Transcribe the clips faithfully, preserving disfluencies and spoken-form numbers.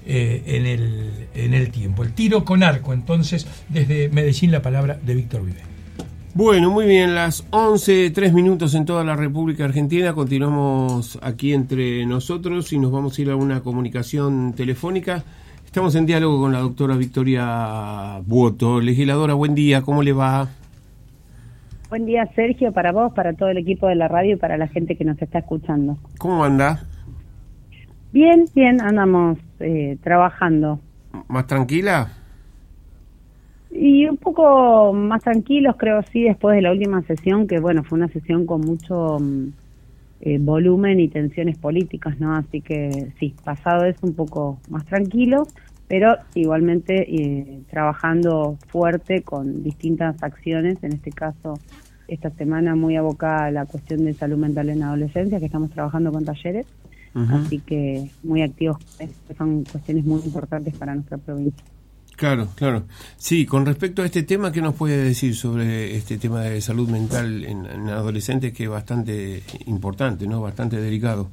eh, en, el, en el tiempo. El tiro con arco, entonces, desde Medellín, la palabra de Víctor Vive. Bueno, muy bien, las once, tres minutos en toda la República Argentina. Continuamos aquí entre nosotros y nos vamos a ir a una comunicación telefónica. Estamos en diálogo con la doctora Victoria Buoto. Legisladora, buen día, ¿cómo le va? Buen día, Sergio, para vos, para todo el equipo de la radio y para la gente que nos está escuchando. ¿Cómo anda? Bien, bien, andamos eh, trabajando. ¿Más tranquila? Y un poco más tranquilos, creo, sí, después de la última sesión, que bueno, fue una sesión con mucho eh, volumen y tensiones políticas, ¿no? Así que sí, pasado eso un poco más tranquilo, pero igualmente eh, trabajando fuerte con distintas acciones, en este caso esta semana muy abocada a la cuestión de salud mental en adolescencia, que estamos trabajando con talleres, uh-huh. Así que muy activos, son cuestiones muy importantes para nuestra provincia. Claro, claro. Sí, con respecto a este tema, ¿qué nos puede decir sobre este tema de salud mental en, en adolescentes, que es bastante importante, ¿no? Bastante delicado.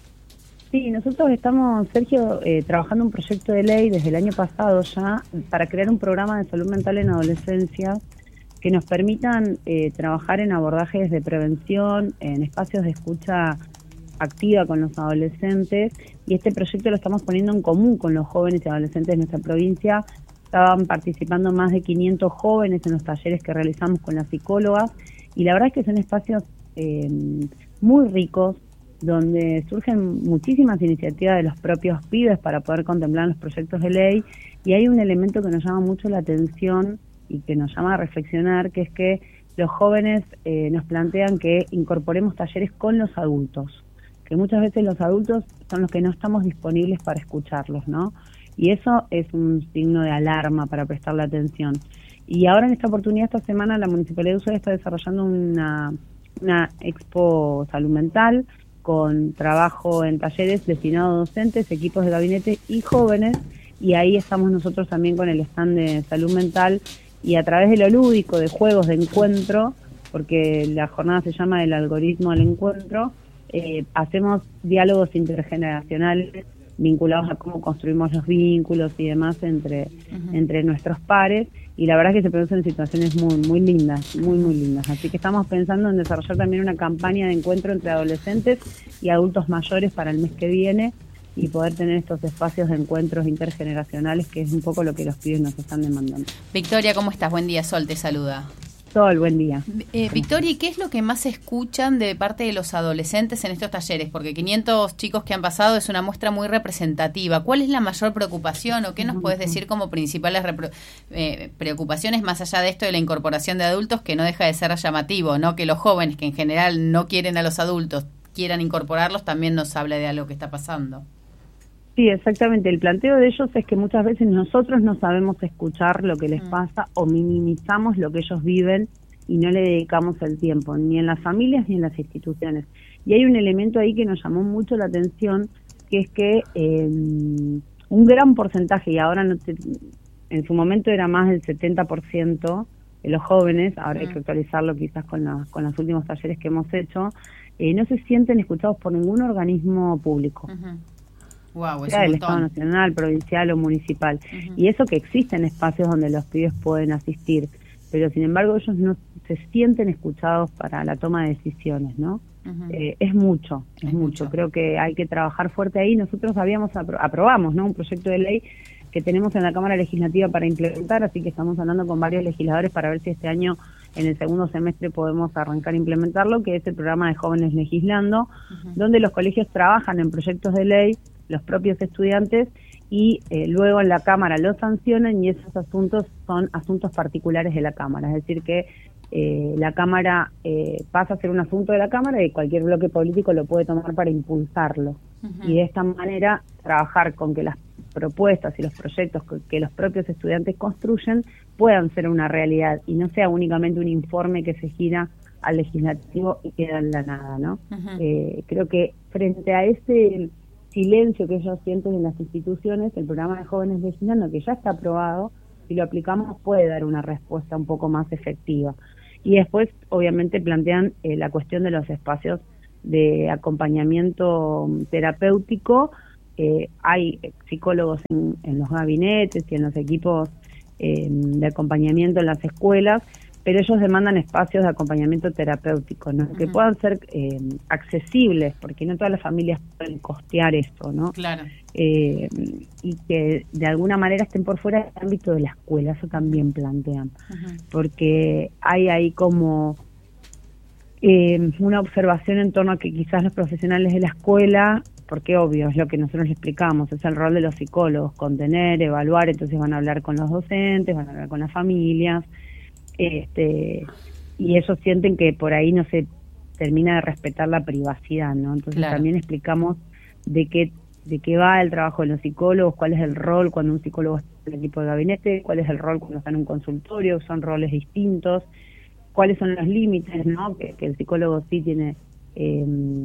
Sí, nosotros estamos, Sergio, eh, trabajando un proyecto de ley desde el año pasado ya para crear un programa de salud mental en adolescencia que nos permitan eh, trabajar en abordajes de prevención, en espacios de escucha activa con los adolescentes, y este proyecto lo estamos poniendo en común con los jóvenes y adolescentes de nuestra provincia. Estaban participando más de quinientos jóvenes en los talleres que realizamos con las psicólogas, y la verdad es que son espacios eh, muy ricos, donde surgen muchísimas iniciativas de los propios pibes para poder contemplar los proyectos de ley, y hay un elemento que nos llama mucho la atención y que nos llama a reflexionar, que es que los jóvenes eh, nos plantean que incorporemos talleres con los adultos, que muchas veces los adultos son los que no estamos disponibles para escucharlos, ¿no? Y eso es un signo de alarma para prestarle atención. Y ahora en esta oportunidad, esta semana, la Municipalidad de Ushuaia está desarrollando una, una expo salud mental con trabajo en talleres destinados a docentes, equipos de gabinete y jóvenes, y ahí estamos nosotros también con el stand de salud mental, y a través de lo lúdico, de juegos de encuentro, porque la jornada se llama El algoritmo al encuentro, eh, hacemos diálogos intergeneracionales vinculados a cómo construimos los vínculos y demás entre, uh-huh. entre nuestros pares, y la verdad es que se producen situaciones muy muy lindas, muy muy lindas, así que estamos pensando en desarrollar también una campaña de encuentro entre adolescentes y adultos mayores para el mes que viene, y poder tener estos espacios de encuentros intergeneracionales, que es un poco lo que los pibes nos están demandando. Victoria, ¿cómo estás? Buen día, Sol te saluda. Sol, buen día. Eh, Victoria, ¿y qué es lo que más escuchan de parte de los adolescentes en estos talleres? Porque quinientos chicos que han pasado es una muestra muy representativa. ¿Cuál es la mayor preocupación o qué nos puedes decir como principales repro- eh, preocupaciones, más allá de esto de la incorporación de adultos, que no deja de ser llamativo, ¿no? Que los jóvenes, que en general no quieren a los adultos, quieran incorporarlos, también nos habla de algo que está pasando. Sí, exactamente. El planteo de ellos es que muchas veces nosotros no sabemos escuchar lo que les mm. pasa, o minimizamos lo que ellos viven y no le dedicamos el tiempo, ni en las familias ni en las instituciones. Y hay un elemento ahí que nos llamó mucho la atención, que es que eh, un gran porcentaje, y ahora no te, en su momento era más del setenta por ciento de los jóvenes, ahora mm. hay que actualizarlo quizás con, la, con los últimos talleres que hemos hecho, eh, no se sienten escuchados por ningún organismo público. Uh-huh. Wow, es sea un del montón. Estado nacional, provincial o municipal. Uh-huh. Y eso que existen espacios donde los pibes pueden asistir, pero sin embargo ellos no se sienten escuchados para la toma de decisiones, ¿no? Uh-huh. Eh, es mucho, es, es mucho. mucho. Creo que hay que trabajar fuerte ahí. Nosotros habíamos apro- aprobamos, ¿no? Un proyecto de ley que tenemos en la Cámara Legislativa para implementar, así que estamos hablando con varios legisladores para ver si este año, en el segundo semestre, podemos arrancar a implementarlo, que es el programa de Jóvenes Legislando, uh-huh. donde los colegios trabajan en proyectos de ley, los propios estudiantes, y eh, luego en la Cámara los sancionan, y esos asuntos son asuntos particulares de la Cámara, es decir que eh, la Cámara eh, pasa a ser un asunto de la Cámara y cualquier bloque político lo puede tomar para impulsarlo. Uh-huh. Y de esta manera trabajar con que las propuestas y los proyectos que, que los propios estudiantes construyen puedan ser una realidad y no sea únicamente un informe que se gira al legislativo y queda en la nada, ¿no? Uh-huh. Eh, creo que frente a ese silencio que ellos sienten en las instituciones, el programa de Jóvenes Legislando, que ya está aprobado, si lo aplicamos puede dar una respuesta un poco más efectiva. Y después, obviamente, plantean eh, la cuestión de los espacios de acompañamiento terapéutico eh, hay psicólogos en, en los gabinetes y en los equipos eh, de acompañamiento en las escuelas, pero ellos demandan espacios de acompañamiento terapéutico, ¿no? Uh-huh. Que puedan ser eh, accesibles, porque no todas las familias pueden costear esto, ¿no? Claro. Eh, y que de alguna manera estén por fuera del ámbito de la escuela, eso también plantean. Uh-huh. Porque hay ahí como eh, una observación en torno a que quizás los profesionales de la escuela, porque obvio, es lo que nosotros les explicamos, es el rol de los psicólogos, contener, evaluar, entonces van a hablar con los docentes, van a hablar con las familias, Este, y ellos sienten que por ahí no se termina de respetar la privacidad, ¿no? Entonces claro. También explicamos de qué de qué va el trabajo de los psicólogos, cuál es el rol cuando un psicólogo está en el equipo de gabinete, cuál es el rol cuando está en un consultorio, son roles distintos, cuáles son los límites, ¿no? Que, que el psicólogo sí tiene eh,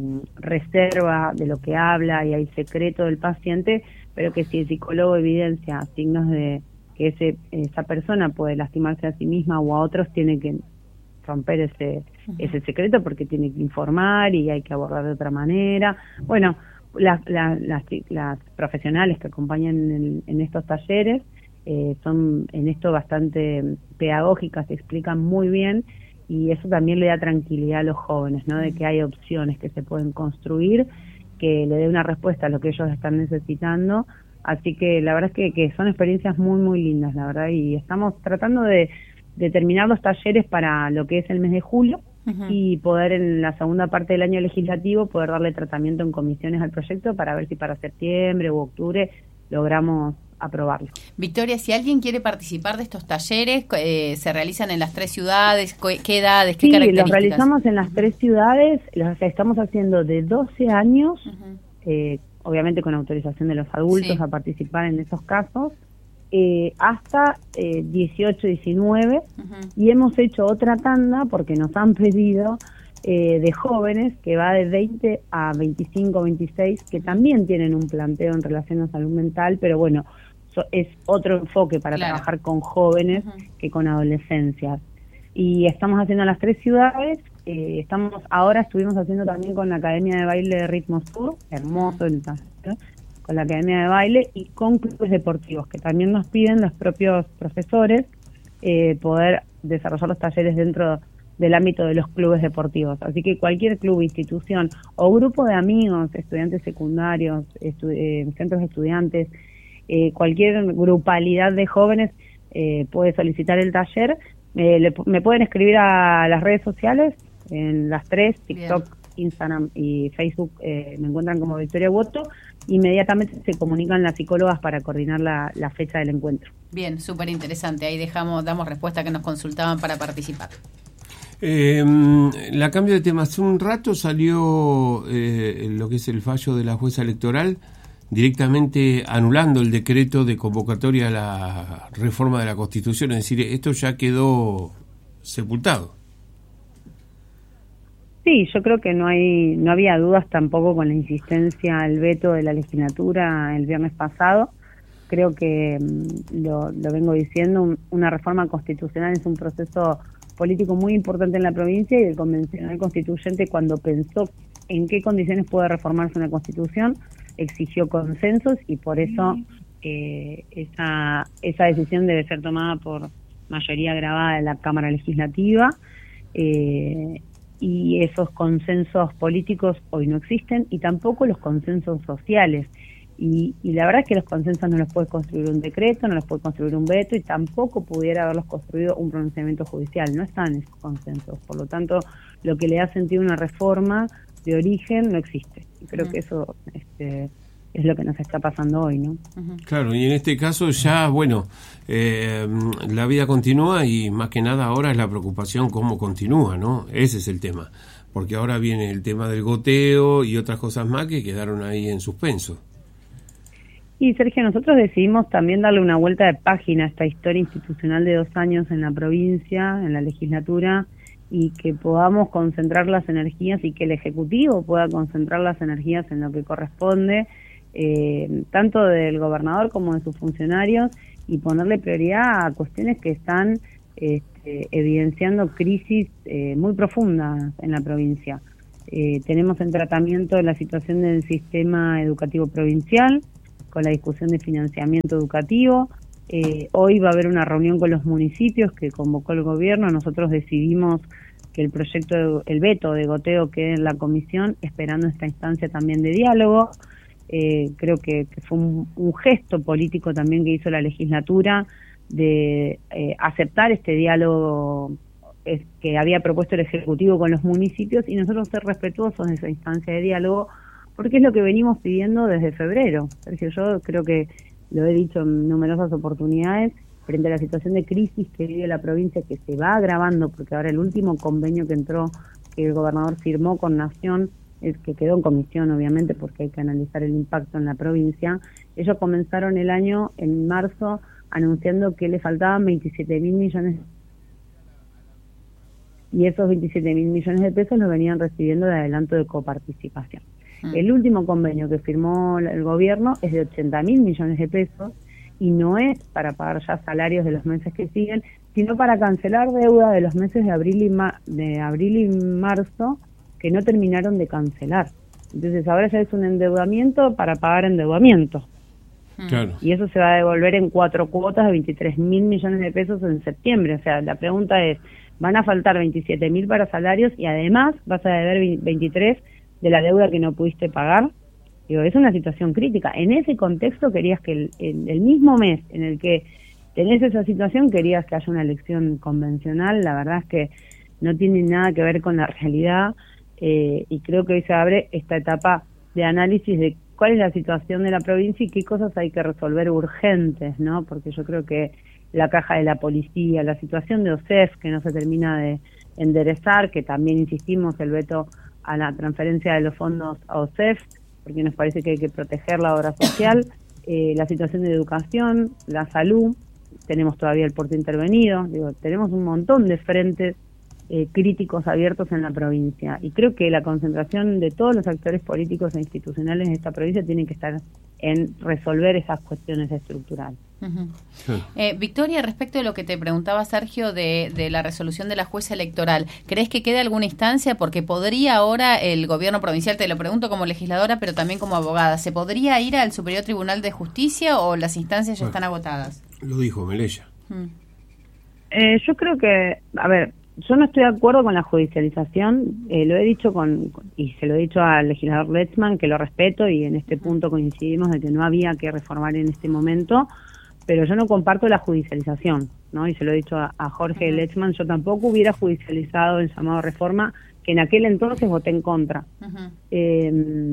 reserva de lo que habla y hay secreto del paciente, pero que si el psicólogo evidencia signos de que ese, esa persona puede lastimarse a sí misma o a otros, tiene que romper ese uh-huh. ese secreto porque tiene que informar y hay que abordar de otra manera. Bueno, las, las, las, las profesionales que acompañan en, en estos talleres eh, son en esto bastante pedagógicas, se explican muy bien y eso también le da tranquilidad a los jóvenes, ¿no? De que hay opciones que se pueden construir, que le dé una respuesta a lo que ellos están necesitando. Así que la verdad es que, que son experiencias muy, muy lindas, la verdad, y estamos tratando de, de terminar los talleres para lo que es el mes de julio uh-huh. y poder en la segunda parte del año legislativo poder darle tratamiento en comisiones al proyecto para ver si para septiembre u octubre logramos aprobarlo. Victoria, si alguien quiere participar de estos talleres, eh, ¿se realizan en las tres ciudades? ¿Qué edades? ¿Qué sí, características? Los realizamos en las uh-huh. tres ciudades, los estamos haciendo de doce años, uh-huh. eh, obviamente con autorización de los adultos sí. a participar en esos casos, eh, hasta eh, dieciocho, diecinueve, uh-huh. y hemos hecho otra tanda porque nos han pedido eh, de jóvenes que va de veinte a veinticinco, veintiséis, que también tienen un planteo en relación a salud mental, pero bueno, so, es otro enfoque para claro. trabajar con jóvenes uh-huh. que con adolescencias. Y estamos haciendo las tres ciudades. Eh, estamos ahora estuvimos haciendo también con la Academia de Baile de Ritmo Sur, hermoso el taller, con la Academia de Baile y con clubes deportivos, que también nos piden los propios profesores eh, poder desarrollar los talleres dentro del ámbito de los clubes deportivos. Así que cualquier club, institución o grupo de amigos, estudiantes secundarios, estu- eh, centros de estudiantes, eh, cualquier grupalidad de jóvenes eh, puede solicitar el taller. Eh, le, me pueden escribir a las redes sociales, en las tres, TikTok, bien. Instagram y Facebook, eh, me encuentran como Victoria Boto. Inmediatamente se comunican las psicólogas para coordinar la, la fecha del encuentro. Bien, súper interesante. Ahí dejamos, damos respuesta que nos consultaban para participar. Eh, la cambio de tema. Hace un rato salió eh, lo que es el fallo de la jueza electoral, directamente anulando el decreto de convocatoria a la reforma de la Constitución. Es decir, esto ya quedó sepultado. Sí, yo creo que no hay, no había dudas tampoco con la insistencia al veto de la legislatura el viernes pasado. Creo que lo, lo vengo diciendo, una reforma constitucional es un proceso político muy importante en la provincia y el convencional constituyente, cuando pensó en qué condiciones puede reformarse una constitución, exigió consensos y por eso eh, esa, esa decisión debe ser tomada por mayoría grabada de la Cámara Legislativa. Eh, y esos consensos políticos hoy no existen y tampoco los consensos sociales. Y, y la verdad es que los consensos no los puede construir un decreto, no los puede construir un veto y tampoco pudiera haberlos construido un pronunciamiento judicial. No están esos consensos. Por lo tanto, lo que le da sentido a una reforma de origen no existe. Y creo uh-huh. que eso este, es lo que nos está pasando hoy, ¿no? Uh-huh. Claro, y en este caso ya, bueno, eh, la vida continúa y más que nada ahora es la preocupación cómo continúa, ¿no? Ese es el tema. Porque ahora viene el tema del goteo y otras cosas más que quedaron ahí en suspenso. Y Sergio, nosotros decidimos también darle una vuelta de página a esta historia institucional de dos años en la provincia, en la legislatura, y que podamos concentrar las energías y que el Ejecutivo pueda concentrar las energías en lo que corresponde, eh, tanto del gobernador como de sus funcionarios, y ponerle prioridad a cuestiones que están este, evidenciando crisis eh, muy profundas en la provincia. Eh, tenemos en tratamiento la situación del sistema educativo provincial, con la discusión de financiamiento educativo. Eh, hoy va a haber una reunión con los municipios que convocó el gobierno. Nosotros decidimos que el proyecto, de, el veto de goteo quede en la comisión, esperando esta instancia también de diálogo. Eh, creo que, que fue un, un gesto político también que hizo la legislatura de eh, aceptar este diálogo es, que había propuesto el Ejecutivo con los municipios, y nosotros ser respetuosos de esa instancia de diálogo, porque es lo que venimos pidiendo desde febrero. Sergio, yo creo que lo he dicho en numerosas oportunidades, frente a la situación de crisis que vive la provincia, que se va agravando, porque ahora el último convenio que entró, que el gobernador firmó con Nación, es que quedó en comisión, obviamente, porque hay que analizar el impacto en la provincia. Ellos comenzaron el año, en marzo, anunciando que le faltaban veintisiete mil millones, y esos veintisiete mil millones de pesos los venían recibiendo de adelanto de coparticipación. Mm. El último convenio que firmó el gobierno es de ochenta mil millones de pesos, y no es para pagar ya salarios de los meses que siguen, sino para cancelar deuda de los meses de abril y, ma de abril y marzo, que no terminaron de cancelar. Entonces ahora ya es un endeudamiento para pagar endeudamiento. Claro. Y eso se va a devolver en cuatro cuotas de veintitrés mil millones de pesos en septiembre. O sea, la pregunta es, van a faltar veintisiete mil para salarios y además vas a deber veintitrés de la deuda que no pudiste pagar. Digo, es una situación crítica. En ese contexto querías que el, el, el mismo mes en el que tenés esa situación, querías que haya una elección convencional. La verdad es que no tiene nada que ver con la realidad. Eh, y creo que hoy se abre esta etapa de análisis de cuál es la situación de la provincia y qué cosas hay que resolver urgentes, ¿no? Porque yo creo que la caja de la policía, la situación de O S E F que no se termina de enderezar, que también insistimos el veto a la transferencia de los fondos a O S E F, porque nos parece que hay que proteger la obra social, eh, la situación de educación, la salud, tenemos todavía el puerto intervenido, digo, tenemos un montón de frentes Eh, críticos abiertos en la provincia, y creo que la concentración de todos los actores políticos e institucionales de esta provincia tiene que estar en resolver esas cuestiones estructurales. Uh-huh. Sí. Eh, Victoria, respecto de lo que te preguntaba Sergio de, de la resolución de la jueza electoral, ¿crees que quede alguna instancia? Porque podría ahora el gobierno provincial, te lo pregunto como legisladora, pero también como abogada, ¿se podría ir al Superior Tribunal de Justicia o las instancias ya bueno, están agotadas? Lo dijo Melella. Hmm. Eh, yo creo que, a ver, yo no estoy de acuerdo con la judicialización, eh, lo he dicho con, y se lo he dicho al legislador Lechman, que lo respeto, y en este punto coincidimos de que no había que reformar en este momento, pero yo no comparto la judicialización, ¿no? Y se lo he dicho a, a Jorge uh-huh. Lechman, yo tampoco hubiera judicializado el llamado reforma, que en aquel entonces voté en contra. Uh-huh. Eh,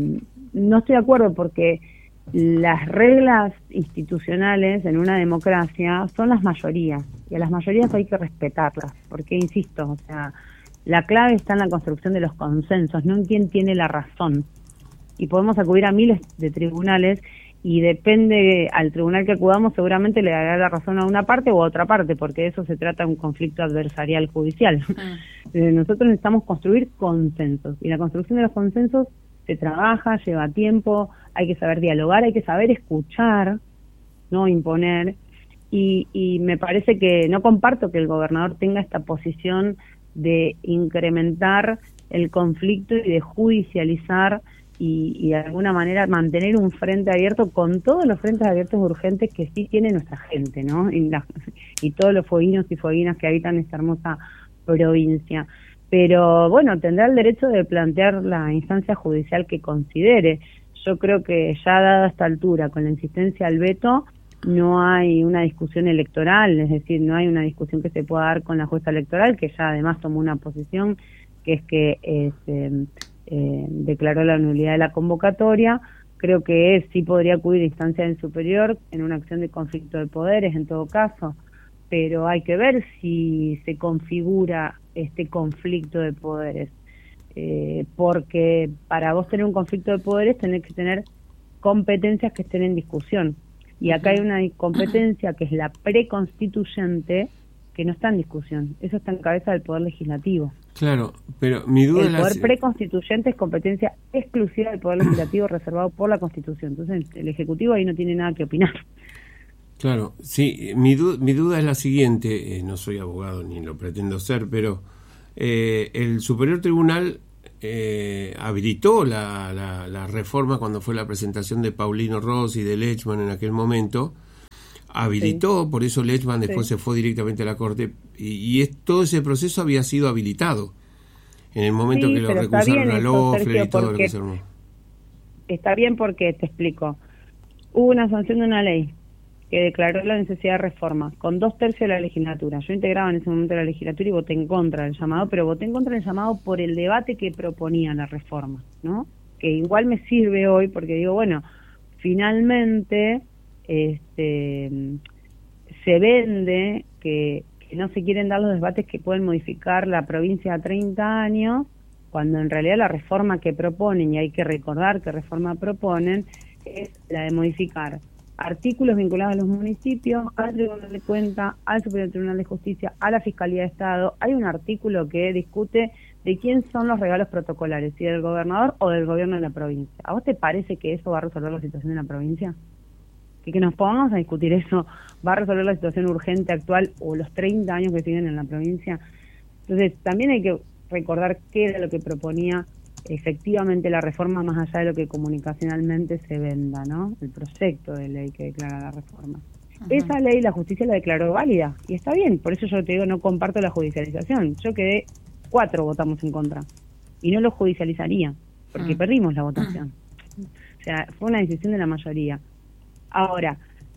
no estoy de acuerdo porque las reglas institucionales en una democracia son las mayorías, y a las mayorías hay que respetarlas, porque, insisto, o sea, la clave está en la construcción de los consensos, no en quién tiene la razón. Y podemos acudir a miles de tribunales, y depende al tribunal que acudamos, seguramente le dará la razón a una parte o a otra parte, porque de eso se trata de un conflicto adversarial judicial. Mm. Nosotros necesitamos construir consensos, y la construcción de los consensos se trabaja, lleva tiempo, hay que saber dialogar, hay que saber escuchar, no imponer, y, y me parece que no comparto que el gobernador tenga esta posición de incrementar el conflicto y de judicializar y, y de alguna manera mantener un frente abierto con todos los frentes abiertos urgentes que sí tiene nuestra gente, ¿no? Y, la, y todos los fueguinos y fueguinas que habitan esta hermosa provincia. Pero bueno, tendrá el derecho de plantear la instancia judicial que considere. Yo creo que ya dada esta altura, con la insistencia al veto, no hay una discusión electoral, es decir, no hay una discusión que se pueda dar con la jueza electoral, que ya además tomó una posición, que es que este, eh, declaró la nulidad de la convocatoria. Creo que él sí podría acudir a instancia del superior en una acción de conflicto de poderes, en todo caso, pero hay que ver si se configura este conflicto de poderes, eh, porque para vos tener un conflicto de poderes tenés que tener competencias que estén en discusión, y acá hay una competencia que es la preconstituyente, que no está en discusión, eso está en cabeza del Poder Legislativo. Claro, pero mi duda el es poder la... preconstituyente es competencia exclusiva del Poder Legislativo reservado por la Constitución, entonces el Ejecutivo ahí no tiene nada que opinar. Claro, sí, mi, du mi duda es la siguiente, eh, no soy abogado ni lo pretendo ser, pero eh, el Superior Tribunal eh, habilitó la, la, la reforma cuando fue la presentación de Paulino Rossi y de Lechman en aquel momento. Habilitó, sí. Por eso Lechman después sí. se fue directamente a la Corte, y, y es, todo ese proceso había sido habilitado en el momento sí, que lo recusaron a Loeffler y todo lo que se armó. Está bien porque, te explico, hubo una sanción de una ley que declaró la necesidad de reforma con dos tercios de la legislatura. Yo integraba en ese momento la legislatura y voté en contra del llamado, pero voté en contra del llamado por el debate que proponía la reforma, ¿no? Que igual me sirve hoy porque digo, bueno, finalmente este se vende que, que no se quieren dar los debates que pueden modificar la provincia a treinta años, cuando en realidad la reforma que proponen, y hay que recordar qué reforma proponen, es la de modificar artículos vinculados a los municipios, al Tribunal de Cuentas, al Superior Tribunal de Justicia, a la Fiscalía de Estado. Hay un artículo que discute de quién son los regalos protocolares, si del gobernador o del gobierno de la provincia. ¿A vos te parece que eso va a resolver la situación de la provincia? Que, que nos pongamos a discutir eso va a resolver la situación urgente actual o los treinta años que siguen en la provincia. Entonces, también hay que recordar qué era lo que proponía efectivamente la reforma, más allá de lo que comunicacionalmente se venda, ¿no? El proyecto de ley que declara la reforma. Ajá. Esa ley la justicia la declaró válida, y está bien, por eso yo te digo, no comparto la judicialización. Yo quedé, cuatro votamos en contra, y no lo judicializaría, porque Ajá. perdimos la votación. O sea, fue una decisión de la mayoría. Ahora,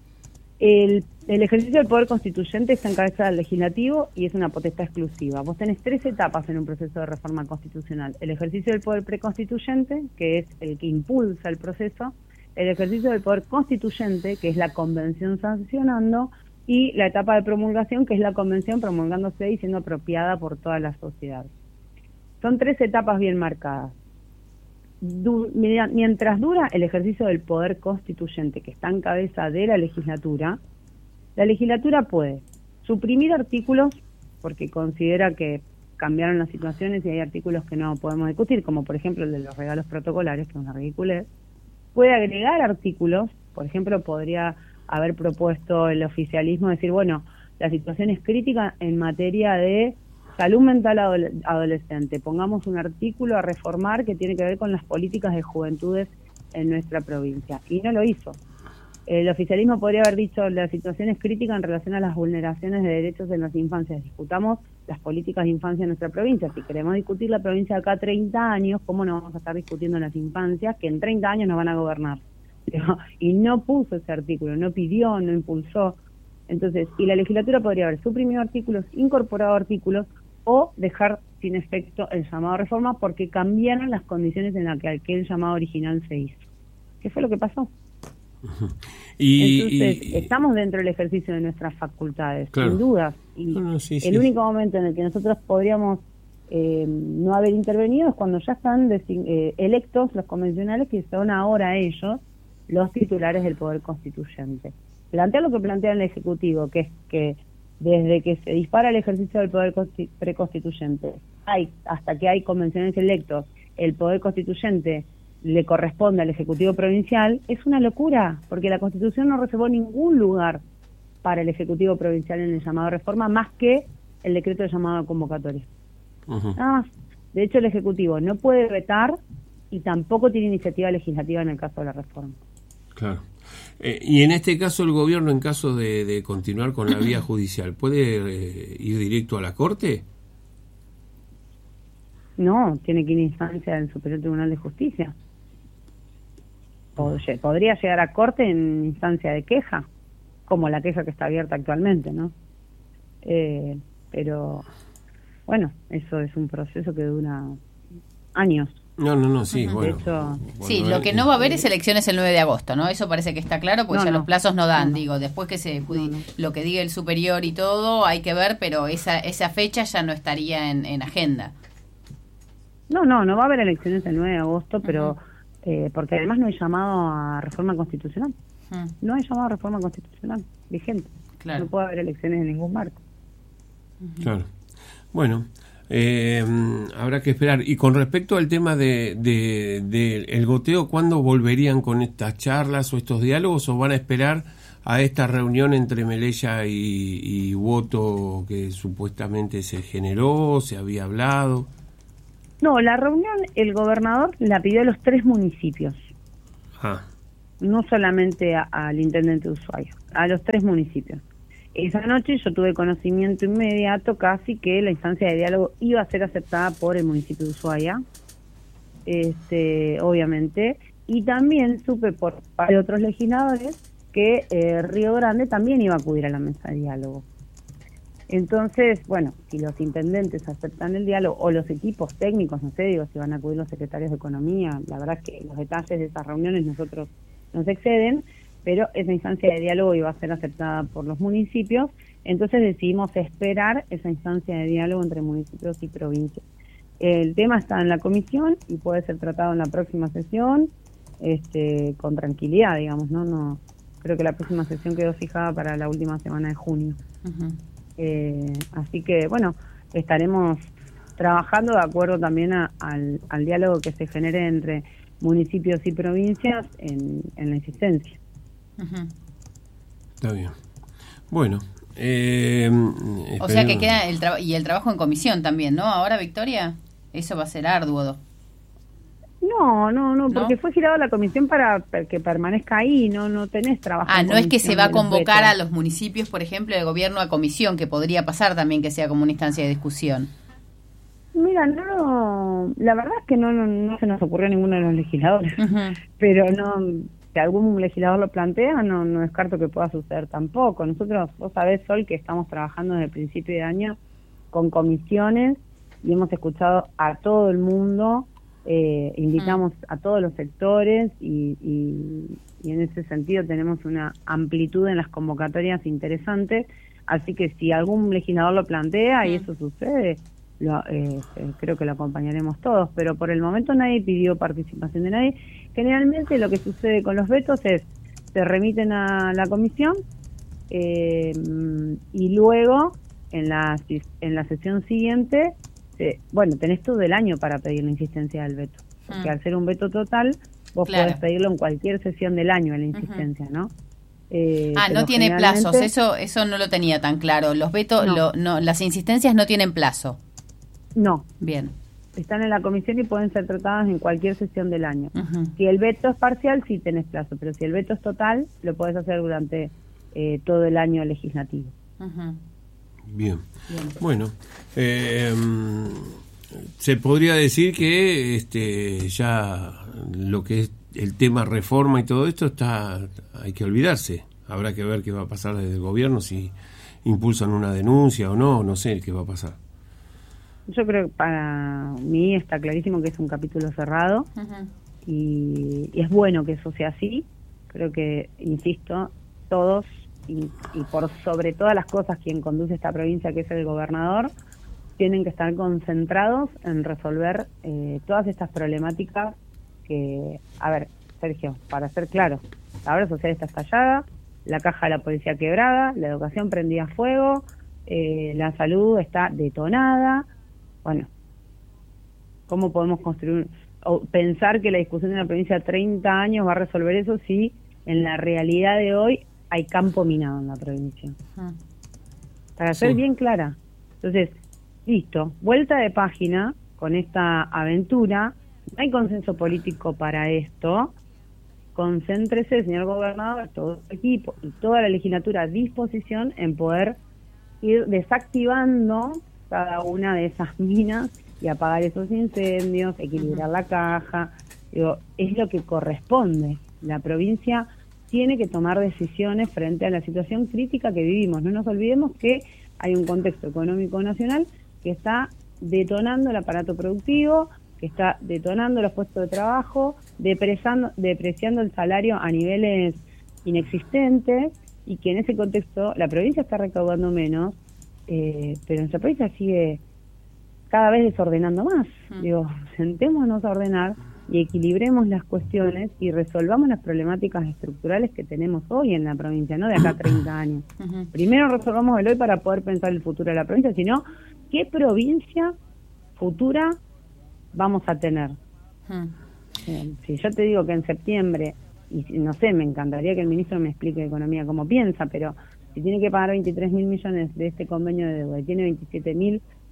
el, el ejercicio del poder constituyente está en cabeza del legislativo y es una potestad exclusiva. Vos tenés tres etapas en un proceso de reforma constitucional. El ejercicio del poder preconstituyente, que es el que impulsa el proceso, el ejercicio del poder constituyente, que es la convención sancionando, y la etapa de promulgación, que es la convención promulgándose y siendo apropiada por toda la sociedad. Son tres etapas bien marcadas. Du- mientras dura el ejercicio del poder constituyente, que está en cabeza de la legislatura, la legislatura puede suprimir artículos porque considera que cambiaron las situaciones y hay artículos que no podemos discutir, como por ejemplo el de los regalos protocolares, que es una ridiculez. Puede agregar artículos, por ejemplo, podría haber propuesto el oficialismo decir, bueno, la situación es crítica en materia de salud mental adole- adolescente. Pongamos un artículo a reformar que tiene que ver con las políticas de juventudes en nuestra provincia. Y no lo hizo. El oficialismo podría haber dicho, la situación es crítica en relación a las vulneraciones de derechos en las infancias. Discutamos las políticas de infancia en nuestra provincia. Si queremos discutir la provincia de acá treinta años, ¿cómo no vamos a estar discutiendo las infancias que en treinta años nos van a gobernar? Y no puso ese artículo, no pidió, no impulsó. Entonces, y la legislatura podría haber suprimido artículos, incorporado artículos, o dejar sin efecto el llamado a reforma porque cambiaron las condiciones en las que aquel llamado original se hizo. ¿Qué fue lo que pasó? Y, Entonces, y, estamos dentro del ejercicio de nuestras facultades, claro, sin dudas. Y no, no, sí, el sí. único momento en el que nosotros podríamos eh, no haber intervenido es cuando ya están design- eh, electos los convencionales, que son ahora ellos los titulares del Poder Constituyente. Plantear lo que plantea el Ejecutivo, que es que desde que se dispara el ejercicio del poder consti- preconstituyente hay, hasta que hay convencionales electos, el poder constituyente le corresponde al Ejecutivo Provincial, es una locura, porque la Constitución no reservó ningún lugar para el Ejecutivo Provincial en el llamado a reforma, más que el decreto de llamado a convocatoria. Uh-huh. Nada más. De hecho, el Ejecutivo no puede vetar y tampoco tiene iniciativa legislativa en el caso de la reforma. Claro. Eh, y en este caso el gobierno, en caso de, de continuar con la vía judicial, ¿puede eh, ir directo a la Corte? No, tiene que ir a instancia del Superior Tribunal de Justicia. Pod- podría llegar a Corte en instancia de queja, como la queja que está abierta actualmente, ¿no? Eh, pero, bueno, eso es un proceso que dura años. No, no, no, sí, bueno. Hecho, sí, bueno, lo que no va a haber es elecciones el nueve de agosto, ¿no? Eso parece que está claro, porque no, ya no, los plazos no dan, no, no. digo, después que se no, no. lo que diga el superior y todo, hay que ver, pero esa esa fecha ya no estaría en, en agenda. No, no, no va a haber elecciones el nueve de agosto, pero uh-huh. eh, porque además no hay llamado a reforma constitucional. Uh-huh. No hay llamado a reforma constitucional vigente. Claro. No puede haber elecciones en ningún marco. Uh-huh. Claro. Bueno, Eh, habrá que esperar. Y con respecto al tema de, de, de el goteo, ¿cuándo volverían con estas charlas o estos diálogos, o van a esperar a esta reunión entre Melella y, y Voto que supuestamente se generó, se había hablado? No, la reunión el gobernador la pidió a los tres municipios. Ah. No solamente a, al intendente de Ushuaia, a los tres municipios. Esa noche yo tuve conocimiento inmediato casi que la instancia de diálogo iba a ser aceptada por el municipio de Ushuaia, este, obviamente, y también supe por parte de otros legisladores que eh, Río Grande también iba a acudir a la mesa de diálogo. Entonces, bueno, si los intendentes aceptan el diálogo, o los equipos técnicos, no sé, digo, si van a acudir los secretarios de Economía, la verdad es que los detalles de esas reuniones nosotros nos exceden, pero esa instancia de diálogo iba a ser aceptada por los municipios, entonces decidimos esperar esa instancia de diálogo entre municipios y provincias. El tema está en la comisión y puede ser tratado en la próxima sesión, este, con tranquilidad, digamos, ¿no? No, creo que la próxima sesión quedó fijada para la última semana de junio. Uh-huh. Eh, así que, bueno, estaremos trabajando de acuerdo también a, al, al diálogo que se genere entre municipios y provincias en, en la insistencia. Uh-huh. Está bien. Bueno. Eh, o sea que queda el trabajo y el trabajo en comisión también, ¿no? Ahora, Victoria, eso va a ser arduo. No, no, no, porque ¿No? fue girado a la comisión para que permanezca ahí, no no tenés trabajo. Ah, en no es que se va a de los convocar vetos. a los municipios, por ejemplo, de gobierno a comisión, que podría pasar también que sea como una instancia de discusión. Mira, no, la verdad es que no, no, no se nos ocurrió a ninguno de los legisladores, Uh-huh. pero no, si algún legislador lo plantea, no, no descarto que pueda suceder tampoco. Nosotros, vos sabés, Sol, que estamos trabajando desde el principio de año con comisiones y hemos escuchado a todo el mundo, eh, invitamos uh-huh. a todos los sectores y, y, y en ese sentido tenemos una amplitud en las convocatorias interesantes, así que si algún legislador lo plantea uh-huh. y eso sucede, Lo, eh, eh, creo que lo acompañaremos todos, pero por el momento nadie pidió participación de nadie. Generalmente lo que sucede con los vetos es se remiten a la comisión eh, y luego en la en la sesión siguiente eh, bueno, tenés todo el año para pedir la insistencia del veto, porque mm. al ser un veto total vos claro. podés pedirlo en cualquier sesión del año, la insistencia, uh-huh. ¿no? Eh, ah, no tiene plazos, eso eso no lo tenía tan claro. Los vetos, no. Lo, no, las insistencias no tienen plazo. No. Bien. Están en la comisión y pueden ser tratadas en cualquier sesión del año. Uh-huh. Si el veto es parcial, sí tenés plazo, pero si el veto es total, lo podés hacer durante eh, todo el año legislativo. Uh-huh. Bien. Bien. Bueno, eh, se podría decir que este ya lo que es el tema reforma y todo esto está, hay que olvidarse. Habrá que ver qué va a pasar desde el gobierno, si impulsan una denuncia o no, no sé qué va a pasar. Yo creo que para mí está clarísimo que es un capítulo cerrado uh-huh. y, y es bueno que eso sea así. Creo que, insisto, todos y, y por sobre todas las cosas quien conduce esta provincia, que es el gobernador, tienen que estar concentrados en resolver eh, todas estas problemáticas que, a ver, Sergio, para ser claro, la obra social está estallada, la caja de la policía quebrada, la educación prendida a fuego, eh, la salud está detonada. Bueno, ¿cómo podemos construir o pensar que la discusión de la provincia de treinta años va a resolver eso si en la realidad de hoy hay campo minado en la provincia? Uh-huh. Para ser sí. bien clara. Entonces, listo, vuelta de página con esta aventura. No hay consenso político para esto. Concéntrese, señor gobernador, todo su equipo y toda la legislatura a disposición en poder ir desactivando cada una de esas minas y apagar esos incendios, equilibrar uh-huh. la caja. Digo, es lo que corresponde. La provincia tiene que tomar decisiones frente a la situación crítica que vivimos. No nos olvidemos que hay un contexto económico nacional que está detonando el aparato productivo, que está detonando los puestos de trabajo, depresando, depreciando el salario a niveles inexistentes, y que en ese contexto la provincia está recaudando menos, eh, pero nuestra provincia sigue cada vez desordenando más. Mm. Digo, sentémonos a ordenar y equilibremos las cuestiones y resolvamos las problemáticas estructurales que tenemos hoy en la provincia, no de acá a treinta años. Uh-huh. Primero resolvamos el hoy para poder pensar el futuro de la provincia, sino qué provincia futura vamos a tener. Uh-huh. Eh, si yo te digo que en septiembre, y no sé, me encantaría que el ministro me explique de Economía cómo piensa, pero si tiene que pagar veintitrés mil millones de este convenio de deuda y tiene veintisiete mil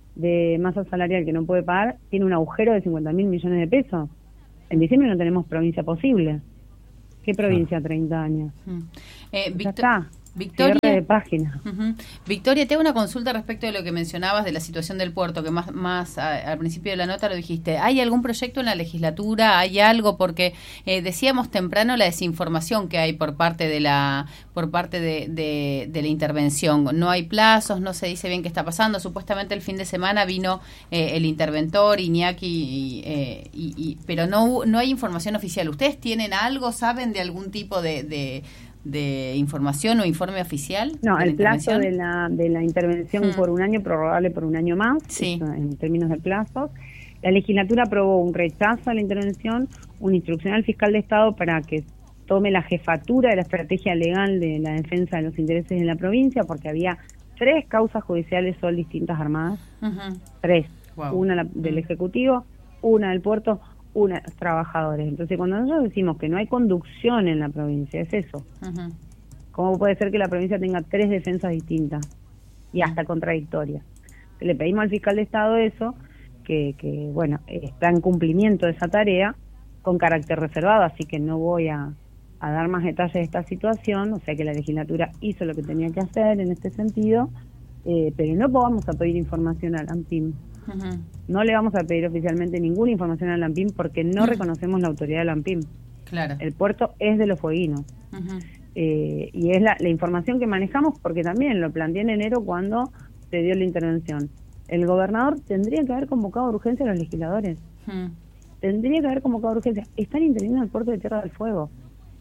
de masa salarial que no puede pagar, tiene un agujero de cincuenta mil millones de pesos. En diciembre no tenemos provincia posible. ¿Qué provincia a treinta años? Uh-huh. eh, ya está. Victoria, cierre de página. Uh-huh. Victoria, te hago una consulta respecto de lo que mencionabas de la situación del puerto, que más, más a, al principio de la nota lo dijiste. ¿Hay algún proyecto en la legislatura? ¿Hay algo? Porque eh, decíamos temprano la desinformación que hay por parte de la por parte de, de, de la intervención. No hay plazos, no se dice bien qué está pasando. Supuestamente el fin de semana vino eh, el interventor, Iñaki, y, eh, y, y, pero no, no hay información oficial. ¿Ustedes tienen algo? ¿Saben de algún tipo de... de de información o informe oficial? No, el plazo de la de la intervención mm. por un año, prorrogable por un año más, sí. en términos de plazos. La legislatura aprobó un rechazo a la intervención, una instrucción al fiscal de Estado para que tome la jefatura de la estrategia legal de la defensa de los intereses de la provincia, porque había tres causas judiciales sol distintas armadas, uh-huh. tres, wow. una la, del uh-huh. Ejecutivo, una del puerto, una de los trabajadores. Entonces, cuando nosotros decimos que no hay conducción en la provincia, es eso. Uh-huh. ¿Cómo puede ser que la provincia tenga tres defensas distintas y hasta contradictorias? Le pedimos al fiscal de Estado eso, que, que bueno, está en cumplimiento de esa tarea con carácter reservado, así que no voy a, a dar más detalles de esta situación, o sea que la legislatura hizo lo que tenía que hacer en este sentido, eh, pero no vamos a pedir información al ANPIM. Uh-huh. No le vamos a pedir oficialmente ninguna información al ANPIM porque no uh-huh. reconocemos la autoridad del ANPIM. Claro. El puerto es de los fueguinos. Uh-huh. Eh, y es la, la información que manejamos porque también lo planteé en enero cuando se dio la intervención. El gobernador tendría que haber convocado a urgencia a los legisladores. Uh-huh. Tendría que haber convocado a urgencia. Están interviniendo en el puerto de Tierra del Fuego.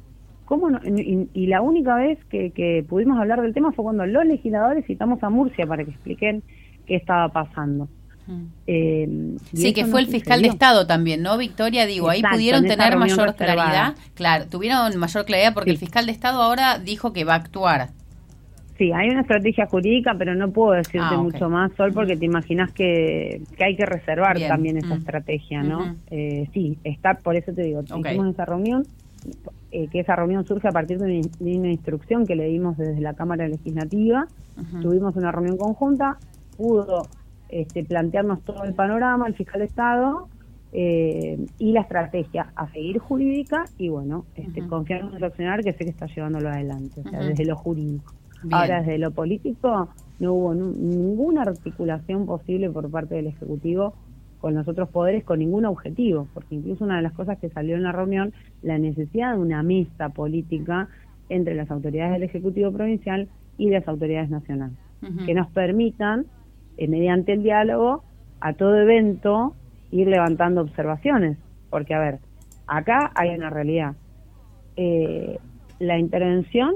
¿Cómo no? Y, y la única vez que, que pudimos hablar del tema fue cuando los legisladores citamos a Murcia para que expliquen qué estaba pasando. Eh, sí, que fue no el fiscal sucedió. de Estado también, ¿no, Victoria? Digo, Exacto, ahí pudieron tener mayor reservada. claridad. Claro, tuvieron mayor claridad porque sí. el fiscal de Estado ahora dijo que va a actuar. Sí, hay una estrategia jurídica, pero no puedo decirte ah, okay. mucho más, Sol, porque te imaginas que, que hay que reservar Bien. también esa mm. estrategia, ¿no? Uh-huh. Eh, sí, está, por eso te digo, okay. hicimos esa reunión, eh, que esa reunión surge a partir de una, de una instrucción que le dimos desde la Cámara Legislativa. Uh-huh. Tuvimos una reunión conjunta, pudo... Este, plantearnos todo el panorama, el fiscal de Estado eh, y la estrategia a seguir jurídica y bueno, este, uh-huh. confiar en un accionar que sé que está llevándolo adelante, o sea, uh-huh. desde lo jurídico. Bien. Ahora, desde lo político, no hubo n- ninguna articulación posible por parte del Ejecutivo con los otros poderes, con ningún objetivo, porque incluso una de las cosas que salió en la reunión, la necesidad de una mesa política entre las autoridades del Ejecutivo provincial y las autoridades nacionales, uh-huh. que nos permitan Eh, mediante el diálogo, a todo evento, ir levantando observaciones. Porque, a ver, acá hay una realidad. Eh, la intervención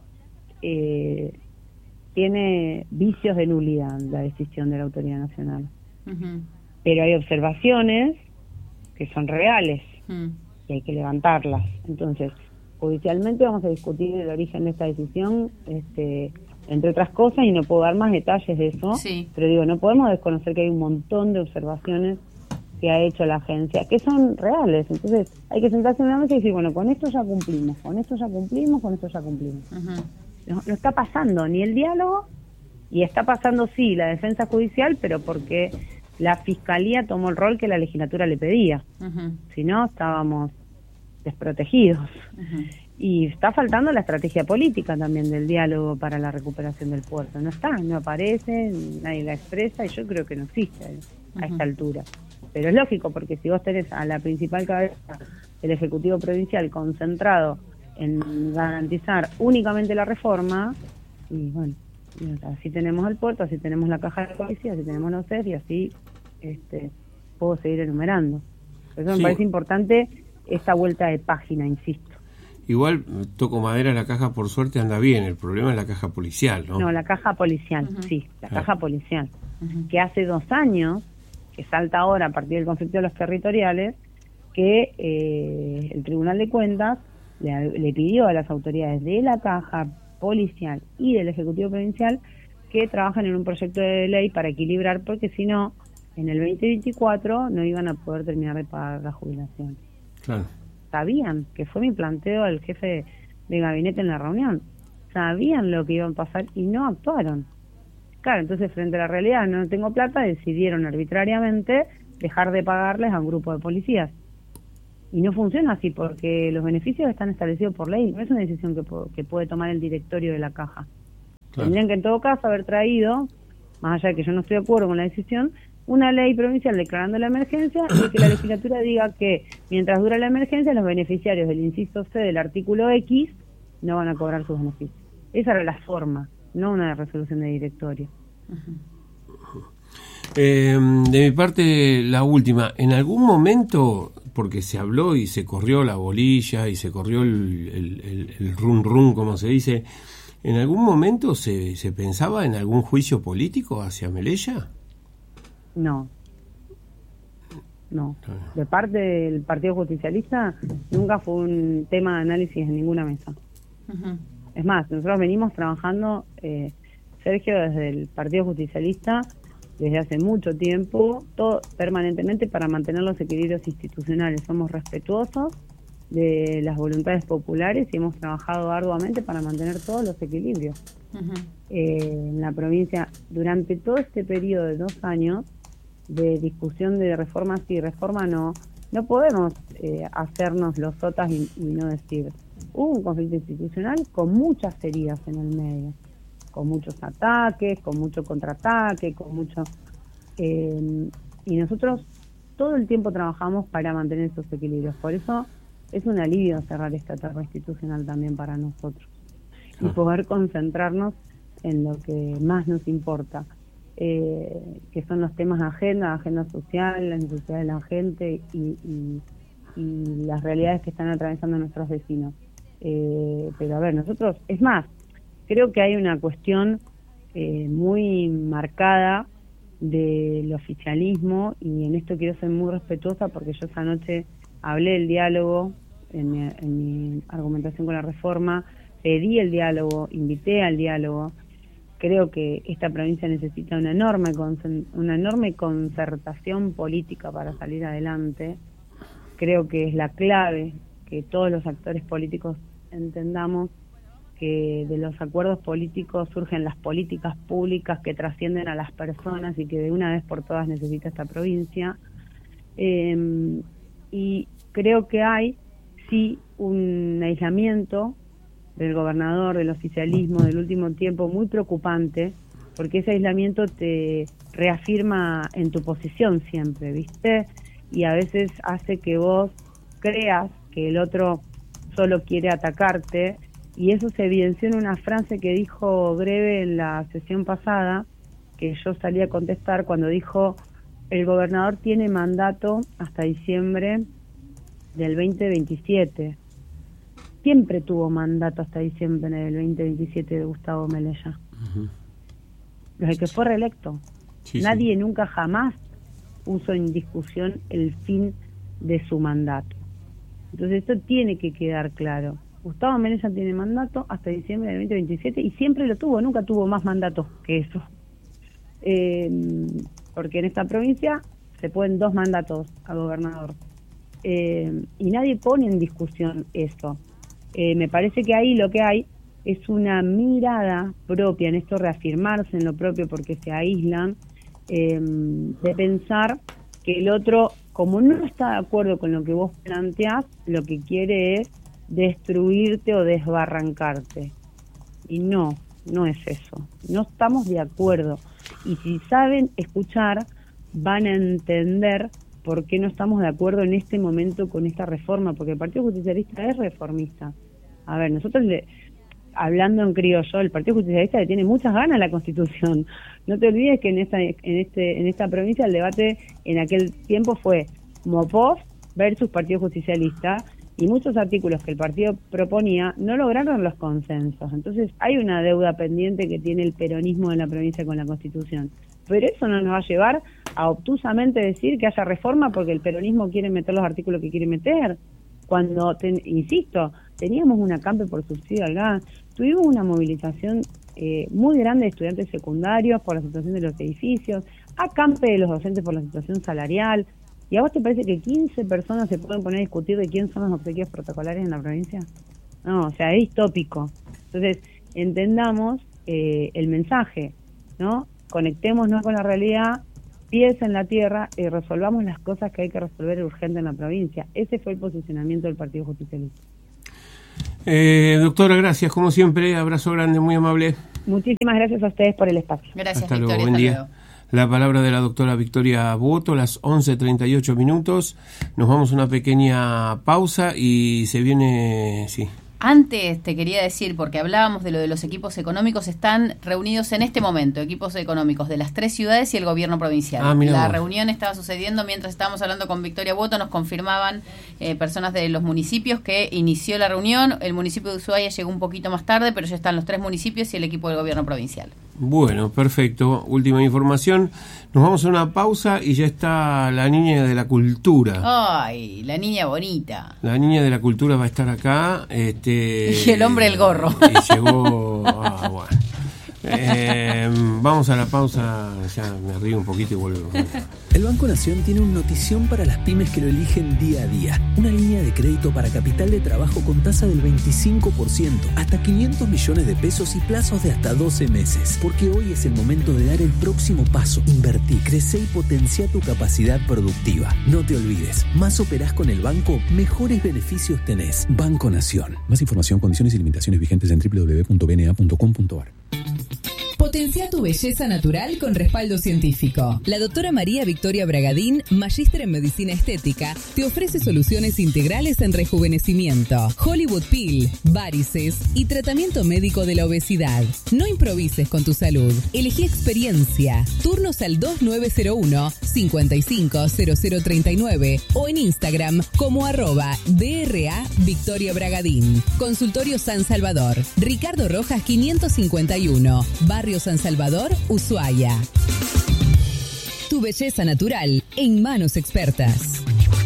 eh, tiene vicios de nulidad, la decisión de la Autoridad Nacional. Uh-huh. Pero hay observaciones que son reales uh-huh. y hay que levantarlas. Entonces, judicialmente vamos a discutir el origen de esta decisión, este... entre otras cosas, y no puedo dar más detalles de eso, sí. pero digo, no podemos desconocer que hay un montón de observaciones que ha hecho la agencia, que son reales. Entonces, hay que sentarse en una mesa y decir, bueno, con esto ya cumplimos, con esto ya cumplimos, con esto ya cumplimos. Uh-huh. No, no está pasando ni el diálogo, y está pasando, sí, la defensa judicial, pero porque la Fiscalía tomó el rol que la legislatura le pedía. Uh-huh. Si no, estábamos desprotegidos. Uh-huh. Y está faltando la estrategia política también del diálogo para la recuperación del puerto. No está, no aparece, nadie la expresa y yo creo que no existe a uh-huh. esta altura. Pero es lógico, porque si vos tenés a la principal cabeza del Ejecutivo Provincial concentrado en garantizar únicamente la reforma, y bueno, así tenemos el puerto, así tenemos la caja de policía, así tenemos los C E F y así este, puedo seguir enumerando. Por eso me sí. parece importante esta vuelta de página, insisto. Igual, toco madera, la caja por suerte anda bien, el problema es la caja policial, ¿no? No, la caja policial, uh-huh. sí, la ah. caja policial, uh-huh. que hace dos años, que salta ahora a partir del conflicto de los territoriales, que eh, el Tribunal de Cuentas le, le pidió a las autoridades de la caja policial y del Ejecutivo Provincial que trabajan en un proyecto de ley para equilibrar, porque si no, en el veinte veinticuatro no iban a poder terminar de pagar la jubilación. Claro. Sabían, que fue mi planteo al jefe de gabinete en la reunión, sabían lo que iba a pasar y no actuaron. Claro, entonces frente a la realidad, no tengo plata, decidieron arbitrariamente dejar de pagarles a un grupo de policías. Y no funciona así porque los beneficios están establecidos por ley, no es una decisión que, que puede tomar el directorio de la caja. Claro. Tendrían que en todo caso haber traído, más allá de que yo no estoy de acuerdo con la decisión, una ley provincial declarando la emergencia y que la legislatura diga que mientras dura la emergencia los beneficiarios del inciso C del artículo X no van a cobrar sus beneficios. Esa era la forma, no una resolución de directorio. Uh-huh. Eh, de mi parte, la última. En algún momento, porque se habló y se corrió la bolilla y se corrió el, el, el, el run run, como se dice, ¿en algún momento se, se pensaba en algún juicio político hacia Melella? No. No. De parte del Partido Justicialista nunca fue un tema de análisis en ninguna mesa. Uh-huh. Es más, nosotros venimos trabajando, eh, Sergio, desde el Partido Justicialista desde hace mucho tiempo, todo permanentemente para mantener los equilibrios institucionales. Somos respetuosos de las voluntades populares y hemos trabajado arduamente para mantener todos los equilibrios. Uh-huh. Eh, en la provincia, durante todo este periodo de dos años de discusión de reforma sí, reforma no, no podemos eh, hacernos los sotas y, y no decir, hubo un conflicto institucional con muchas heridas en el medio, con muchos ataques, con mucho contraataque, con mucho... Eh, y nosotros todo el tiempo trabajamos para mantener esos equilibrios. Por eso es un alivio cerrar esta etapa institucional también para nosotros. Y poder concentrarnos en lo que más nos importa, eh, que son los temas de agenda, agenda social, las necesidades de la gente y, y, y las realidades que están atravesando nuestros vecinos. Eh, pero a ver, nosotros, es más, creo que hay una cuestión eh, muy marcada del oficialismo, y en esto quiero ser muy respetuosa porque yo esa noche hablé del diálogo en mi, en mi argumentación con la reforma, pedí el diálogo, invité al diálogo. Creo que esta provincia necesita una enorme una enorme concertación política para salir adelante. Creo que es la clave que todos los actores políticos entendamos que de los acuerdos políticos surgen las políticas públicas que trascienden a las personas y que de una vez por todas necesita esta provincia. Eh, y creo que hay, sí, un aislamiento del gobernador, del oficialismo del último tiempo muy preocupante, porque ese aislamiento te reafirma en tu posición siempre, ¿viste? Y a veces hace que vos creas que el otro solo quiere atacarte, y eso se evidenció en una frase que dijo Greve en la sesión pasada, que yo salí a contestar cuando dijo: el gobernador tiene mandato hasta diciembre del veinte veintisiete. Siempre tuvo mandato hasta diciembre del veinte veintisiete de Gustavo Melella. Uh-huh. Desde que fue reelecto. Sí, Nadie sí. nunca jamás puso en discusión el fin de su mandato. Entonces esto tiene que quedar claro. Gustavo Melella tiene mandato hasta diciembre del veinte veintisiete y siempre lo tuvo, nunca tuvo más mandatos que eso. Eh, porque en esta provincia se pueden dos mandatos a gobernador. Eh, y nadie pone en discusión eso. Eh, me parece que ahí lo que hay es una mirada propia, en esto reafirmarse en lo propio porque se aíslan, eh, de pensar que el otro, como no está de acuerdo con lo que vos planteás, lo que quiere es destruirte o desbarrancarte. Y no, no es eso. No estamos de acuerdo. Y si saben escuchar, van a entender por qué no estamos de acuerdo en este momento con esta reforma, porque el Partido Justicialista es reformista. A ver, nosotros, le, hablando en criollo, el Partido Justicialista le tiene muchas ganas a la Constitución. No te olvides que en esta, en este, en esta provincia el debate en aquel tiempo fue Mopov versus Partido Justicialista, y muchos artículos que el partido proponía no lograron los consensos. Entonces hay una deuda pendiente que tiene el peronismo de la provincia con la Constitución. Pero eso no nos va a llevar a obtusamente decir que haya reforma porque el peronismo quiere meter los artículos que quiere meter. Cuando, ten, insisto, teníamos un acampe por subsidio al gas, tuvimos una movilización eh, muy grande de estudiantes secundarios por la situación de los edificios, acampe de los docentes por la situación salarial. ¿Y a vos te parece que quince personas se pueden poner a discutir de quién son los obsequios protocolares en la provincia? No, o sea, es distópico. Entonces, entendamos eh, el mensaje. ¿no? Conectémonos con la realidad, pies en la tierra y resolvamos las cosas que hay que resolver urgente en la provincia. Ese fue el posicionamiento del Partido Justicialista. Eh, doctora, gracias, como siempre, abrazo grande, muy amable. Muchísimas gracias a ustedes por el espacio. Gracias, hasta Victoria, luego, buen hasta día. luego. La palabra de la doctora Victoria Boto, las once treinta y ocho minutos. Nos vamos a una pequeña pausa y se viene, sí. Antes te quería decir, porque hablábamos de lo de los equipos económicos, están reunidos en este momento, equipos económicos de las tres ciudades y el gobierno provincial. Ah, la vos. reunión estaba sucediendo mientras estábamos hablando con Victoria Boto, nos confirmaban eh, personas de los municipios que inició la reunión. El municipio de Ushuaia llegó un poquito más tarde, pero ya están los tres municipios y el equipo del gobierno provincial. Bueno, perfecto. Última información. Nos vamos a una pausa y ya está la niña de la cultura. Ay, la niña bonita. La niña de la cultura va a estar acá. Este, Y el hombre del gorro. Y llegó... Ah, bueno. Eh, vamos a la pausa, ya me río un poquito y vuelvo. El Banco Nación tiene una notición para las pymes que lo eligen día a día. Una línea de crédito para capital de trabajo con tasa del veinticinco por ciento, hasta quinientos millones de pesos y plazos de hasta doce meses. Porque hoy es el momento de dar el próximo paso. Invertí, crece y potencia tu capacidad productiva. No te olvides, más operás con el banco, mejores beneficios tenés. Banco Nación. Más información, condiciones y limitaciones vigentes en doble u doble u doble u punto b n a punto com punto a r. Potencia tu belleza natural con respaldo científico. La doctora María Victoria Bragadín, magíster en medicina estética, te ofrece soluciones integrales en rejuvenecimiento, Hollywood Peel, varices y tratamiento médico de la obesidad. No improvises con tu salud. Elegí experiencia. Turnos al dos nueve cero uno, cinco cinco cero cero tres nueve o en Instagram como arroba D R A Victoria Bragadín. Consultorio San Salvador. Ricardo Rojas quinientos cincuenta y uno. Barrio San Salvador, Ushuaia. Tu belleza natural en manos expertas.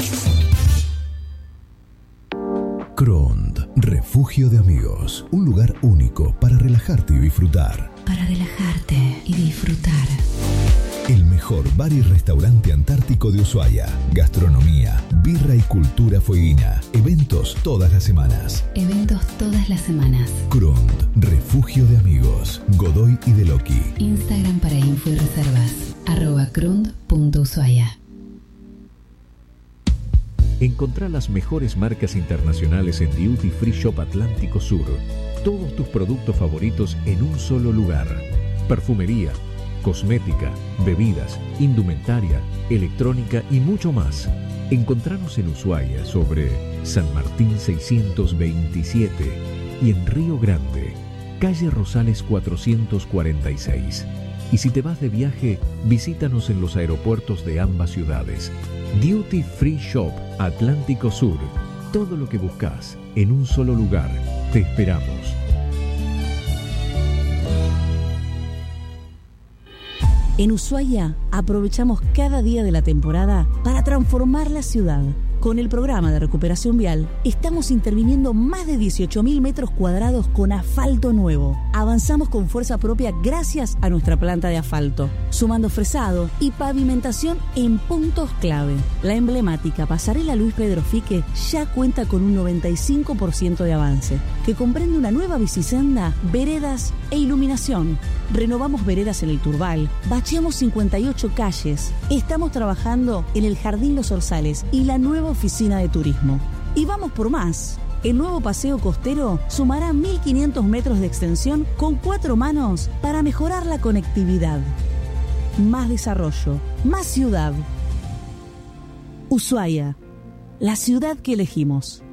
Crond, refugio de amigos. Un lugar único para relajarte y disfrutar. Para relajarte y disfrutar. El mejor bar y restaurante antártico de Ushuaia. Gastronomía, birra y cultura fueguina. Eventos todas las semanas. Eventos todas las semanas. Crond, refugio de amigos. Godoy y Deloqui. Instagram para info y reservas. Arroba crond punto ushuaia. Encontrá las mejores marcas internacionales en Duty Free Shop Atlántico Sur. Todos tus productos favoritos en un solo lugar. Perfumería, cosmética, bebidas, indumentaria, electrónica y mucho más. Encontranos en Ushuaia sobre San Martín seiscientos veintisiete y en Río Grande, calle Rosales cuatrocientos cuarenta y seis. Y si te vas de viaje, visítanos en los aeropuertos de ambas ciudades. Duty Free Shop Atlántico Sur. Todo lo que buscas en un solo lugar. Te esperamos. En Ushuaia aprovechamos cada día de la temporada para transformar la ciudad. Con el programa de recuperación vial, estamos interviniendo más de dieciocho mil metros cuadrados con asfalto nuevo. Avanzamos con fuerza propia gracias a nuestra planta de asfalto, sumando fresado y pavimentación en puntos clave. La emblemática pasarela Luis Pedro Fique ya cuenta con un noventa y cinco por ciento de avance, que comprende una nueva bicisenda, veredas e iluminación. Renovamos veredas en el Turbal, bacheamos cincuenta y ocho calles. Estamos trabajando en el Jardín Los Orzales y la nueva oficina de turismo. Y vamos por más. El nuevo paseo costero sumará mil quinientos metros de extensión con cuatro manos para mejorar la conectividad. Más desarrollo, más ciudad. Ushuaia, la ciudad que elegimos.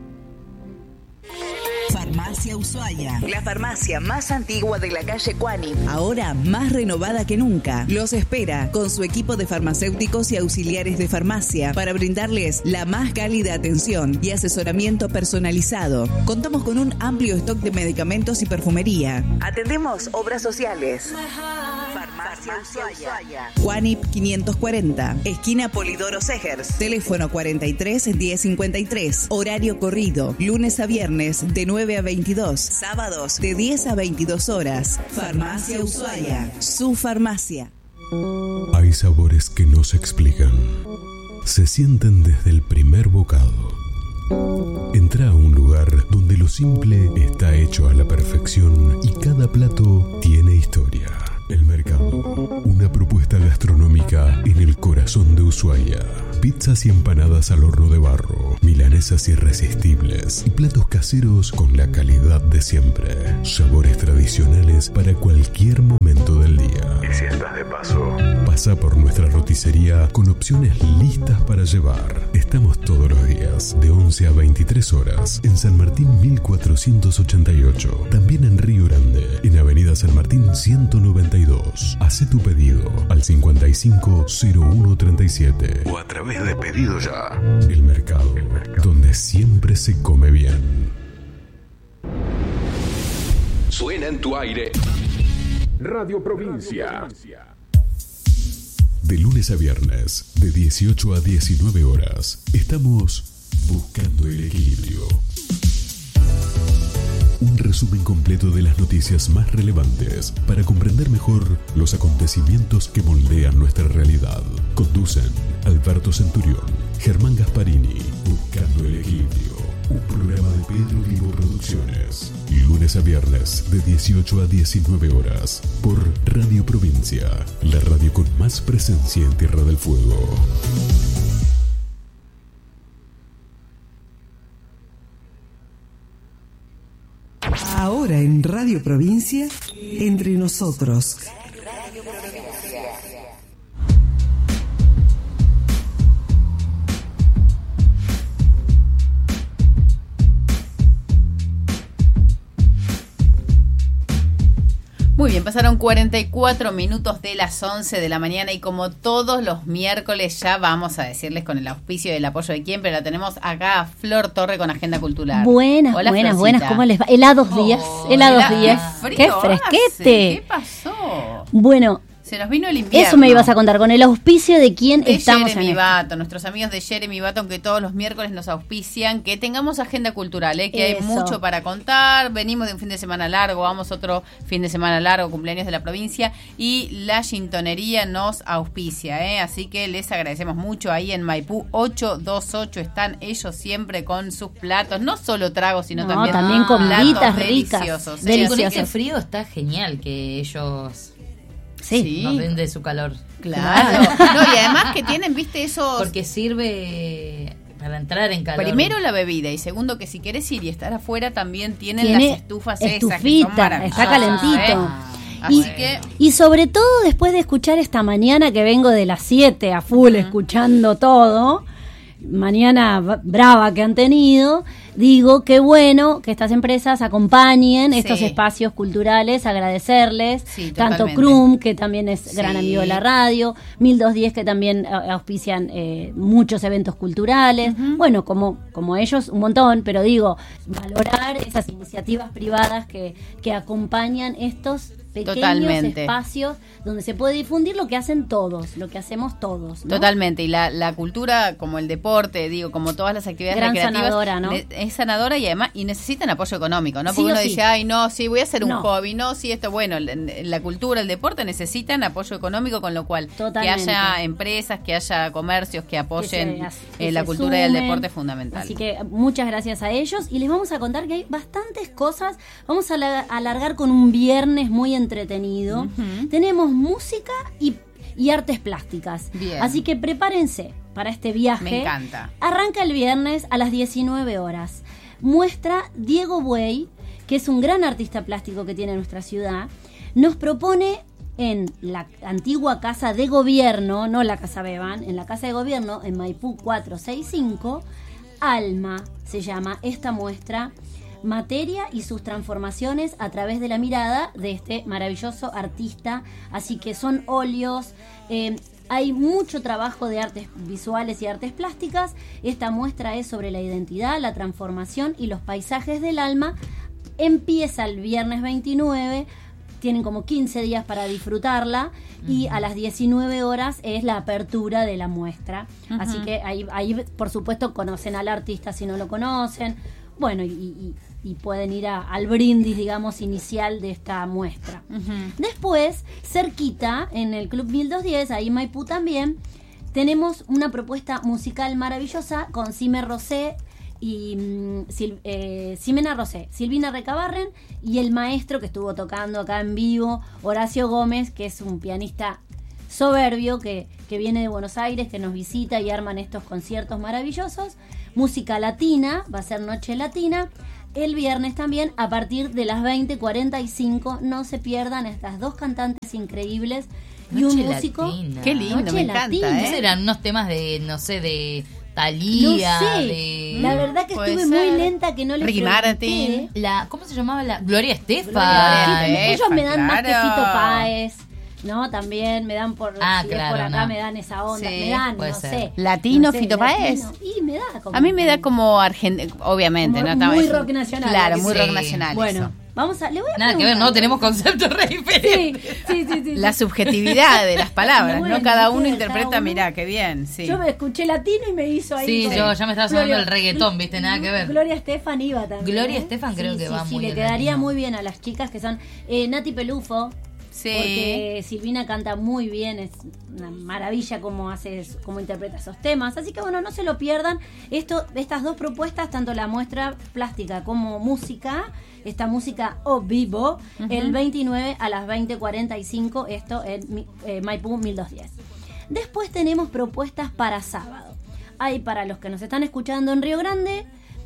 Farmacia Ushuaia, la farmacia más antigua de la calle Cuani, ahora más renovada que nunca. Los espera con su equipo de farmacéuticos y auxiliares de farmacia para brindarles la más cálida atención y asesoramiento personalizado. Contamos con un amplio stock de medicamentos y perfumería. Atendemos obras sociales. Farmacia Ushuaia. Cuanip quinientos cuarenta, esquina Polidoro Segers. Teléfono cuarenta y tres diez cincuenta y tres. Horario corrido, lunes a viernes de nueve a veintidós, sábados de diez a veintidós horas. Farmacia Ushuaia, su farmacia. Hay sabores que no se explican. Se sienten desde el primer bocado. Entra a un lugar donde lo simple está hecho a la perfección y cada plato tiene historia. El Mercado. corazón de Ushuaia. Pizzas y empanadas al horno de barro, milanesas irresistibles y platos caseros con la calidad de siempre. Sabores tradicionales para cualquier momento del día. Y si estás de paso, pasa por nuestra roticería con opciones listas para llevar. Estamos todos los días de once a veintitrés horas en San Martín mil cuatrocientos ochenta y ocho. También en Río Grande, en Avenida San Martín ciento noventa y dos. Hacé tu pedido al cincuenta y cinco cero uno treinta y siete o a través de Pedido Ya. El mercado, El mercado, donde siempre se come bien. Suena en tu aire Radio Provincia. De lunes a viernes, de dieciocho a diecinueve horas, estamos buscando el equilibrio. Un resumen completo de las noticias más relevantes para comprender mejor los acontecimientos que moldean nuestra realidad. Conducen Alberto Centurión, Germán Gasparini. Buscando el equilibrio. Un programa de Pedro Vivo Producciones. Lunes a viernes de dieciocho a diecinueve horas por Radio Provincia, la radio con más presencia en Tierra del Fuego. Ahora en Radio Provincia, Entre Nosotros. Muy bien, pasaron cuarenta y cuatro minutos de las once de la mañana y como todos los miércoles ya vamos a decirles con el auspicio y el apoyo de quién, pero la tenemos acá a Flor Torre con Agenda Cultural. Buenas, Hola, buenas, Florcita. buenas, ¿cómo les va? Helados días, Oh, helados hela- días. qué ¡Qué frío fresquete! hace, ¿qué pasó? Bueno, Se nos vino el invierno. eso me ibas a contar, con el auspicio de quién De estamos Jeremy en esto. Baton, nuestros amigos de Jeremy Baton que todos los miércoles nos auspician, que tengamos agenda cultural, ¿eh? que Eso. hay mucho para contar. Venimos de un fin de semana largo, vamos otro fin de semana largo, cumpleaños de la provincia, y la Gintonería nos auspicia, ¿eh? así que les agradecemos mucho. Ahí en Maipú ochocientos veintiocho están ellos siempre con sus platos, no solo tragos, sino No, también, también platos comiditas ricas, deliciosos, ¿eh? deliciosas. Con este frío está genial que ellos Sí. nos den de su calor. Claro. No, y además que tienen, viste, esos... Porque sirve para entrar en calor. Primero la bebida y segundo que si querés ir y estar afuera también tienen Tiene las estufas esas que son estufita, maravillosas, está calentito. ¿eh? Así Y, que y sobre todo después de escuchar esta mañana que vengo de las siete a full escuchando todo, mañana b- brava que han tenido, digo qué bueno que estas empresas acompañen Sí. estos espacios culturales, agradecerles, Sí, tanto totalmente. Crum, que también es gran Sí. amigo de la radio, mil doscientos diez que también eh, auspician eh, muchos eventos culturales, bueno, como, como ellos un montón, pero digo, valorar esas iniciativas privadas que, que acompañan estos pequeños Totalmente. espacios donde se puede difundir lo que hacen todos, lo que hacemos todos, ¿no? totalmente, y la, la cultura como el deporte, digo, como todas las actividades Gran recreativas, sanadora, ¿no? ne- es sanadora y además y necesitan apoyo económico, ¿no? Sí Porque o uno sí. dice, ay, no, sí, voy a hacer un No. hobby, no, sí, esto, bueno, la, la cultura, el deporte necesitan apoyo económico, con lo cual Totalmente. que haya empresas, que haya comercios que apoyen Que se- que eh, la se cultura y el sumen. deporte es fundamental. Así que muchas gracias a ellos y les vamos a contar que hay bastantes cosas. Vamos a la- alargar con un viernes muy entretenido. Ujú. Tenemos música y, y artes plásticas. Bien. Así que prepárense para este viaje. Me encanta. Arranca el viernes a las diecinueve horas. Muestra Diego Buey, que es un gran artista plástico que tiene nuestra ciudad. Nos propone en la antigua casa de gobierno, no la casa Beban, en la casa de gobierno, en Maipú cuatrocientos sesenta y cinco, Alma se llama esta muestra, materia y sus transformaciones a través de la mirada de este maravilloso artista. Así que son óleos, eh, hay mucho trabajo de artes visuales y artes plásticas. Esta muestra es sobre la identidad, la transformación y los paisajes del alma. Empieza el viernes veintinueve, tienen como quince días para disfrutarla y a las diecinueve horas es la apertura de la muestra. Ujú. Así que ahí, ahí, por supuesto, conocen al artista si no lo conocen. Bueno, y, y- y pueden ir a- al brindis, digamos, inicial de esta muestra. Ujú. Después, cerquita, en el Club mil doscientos diez, ahí en Maipú también, tenemos una propuesta musical maravillosa con Cime Rosé y mm, Sil- eh, Ximena Rosé, Silvina Recabarren y el maestro que estuvo tocando acá en vivo, Horacio Gómez, que es un pianista Soberbio, que, que viene de Buenos Aires, que nos visita y arman estos conciertos maravillosos. Música latina, va a ser Noche Latina. El viernes también, a partir de las veinte cuarenta y cinco, no se pierdan estas dos cantantes increíbles y Noche un músico. Latina. Qué lindo, Noche me encanta, Latina. ¿eh? Esos eran unos temas de, no sé, de Thalía, No sé, de... la verdad que Puede estuve ser. muy lenta, que no le Ricky pregunté. Martin. La, ¿cómo se llamaba la? Gloria Estefan. Gloria Estefan. Estefan, Ellos me dan más que claro. Fito Páez, ¿no? También me dan por, Ah, si es claro, por acá no. me dan esa onda, Sí, me dan, puede no ser. sé. ¿Latino, no sé, Fito Páez? latino. Y me da como... A mí me da como argentino, obviamente, Como ¿no? muy Es- rock nacional. Claro, muy Sí. rock nacional. Bueno, eso. vamos a... Le voy a Nada que ver, preguntar. no tenemos conceptos re Sí, diferentes. sí, sí, sí. La subjetividad de las palabras, Bueno, ¿no? Cada sí, uno cada interpreta, uno. mirá, qué bien, sí. Yo me escuché latino y me hizo ahí... Sí, como- yo ya me estaba sonando Gloria- el reggaetón, ¿viste? Nada que ver. Gloria Estefan iba también. Gloria ¿eh? Estefan creo Sí, que sí, va sí, muy le en quedaría latino. muy bien a las chicas que son eh, Nati Pelufo. Sí. Porque Silvina canta muy bien, es una maravilla cómo hace, cómo interpreta esos temas. Así que bueno, no se lo pierdan. Esto, estas dos propuestas, tanto la muestra plástica como música, esta música o vivo, Ujú. el veintinueve a las veinte cuarenta y cinco, esto en Mi- eh, Maipú mil doscientos diez. Después tenemos propuestas para sábado. Hay para los que nos están escuchando en Río Grande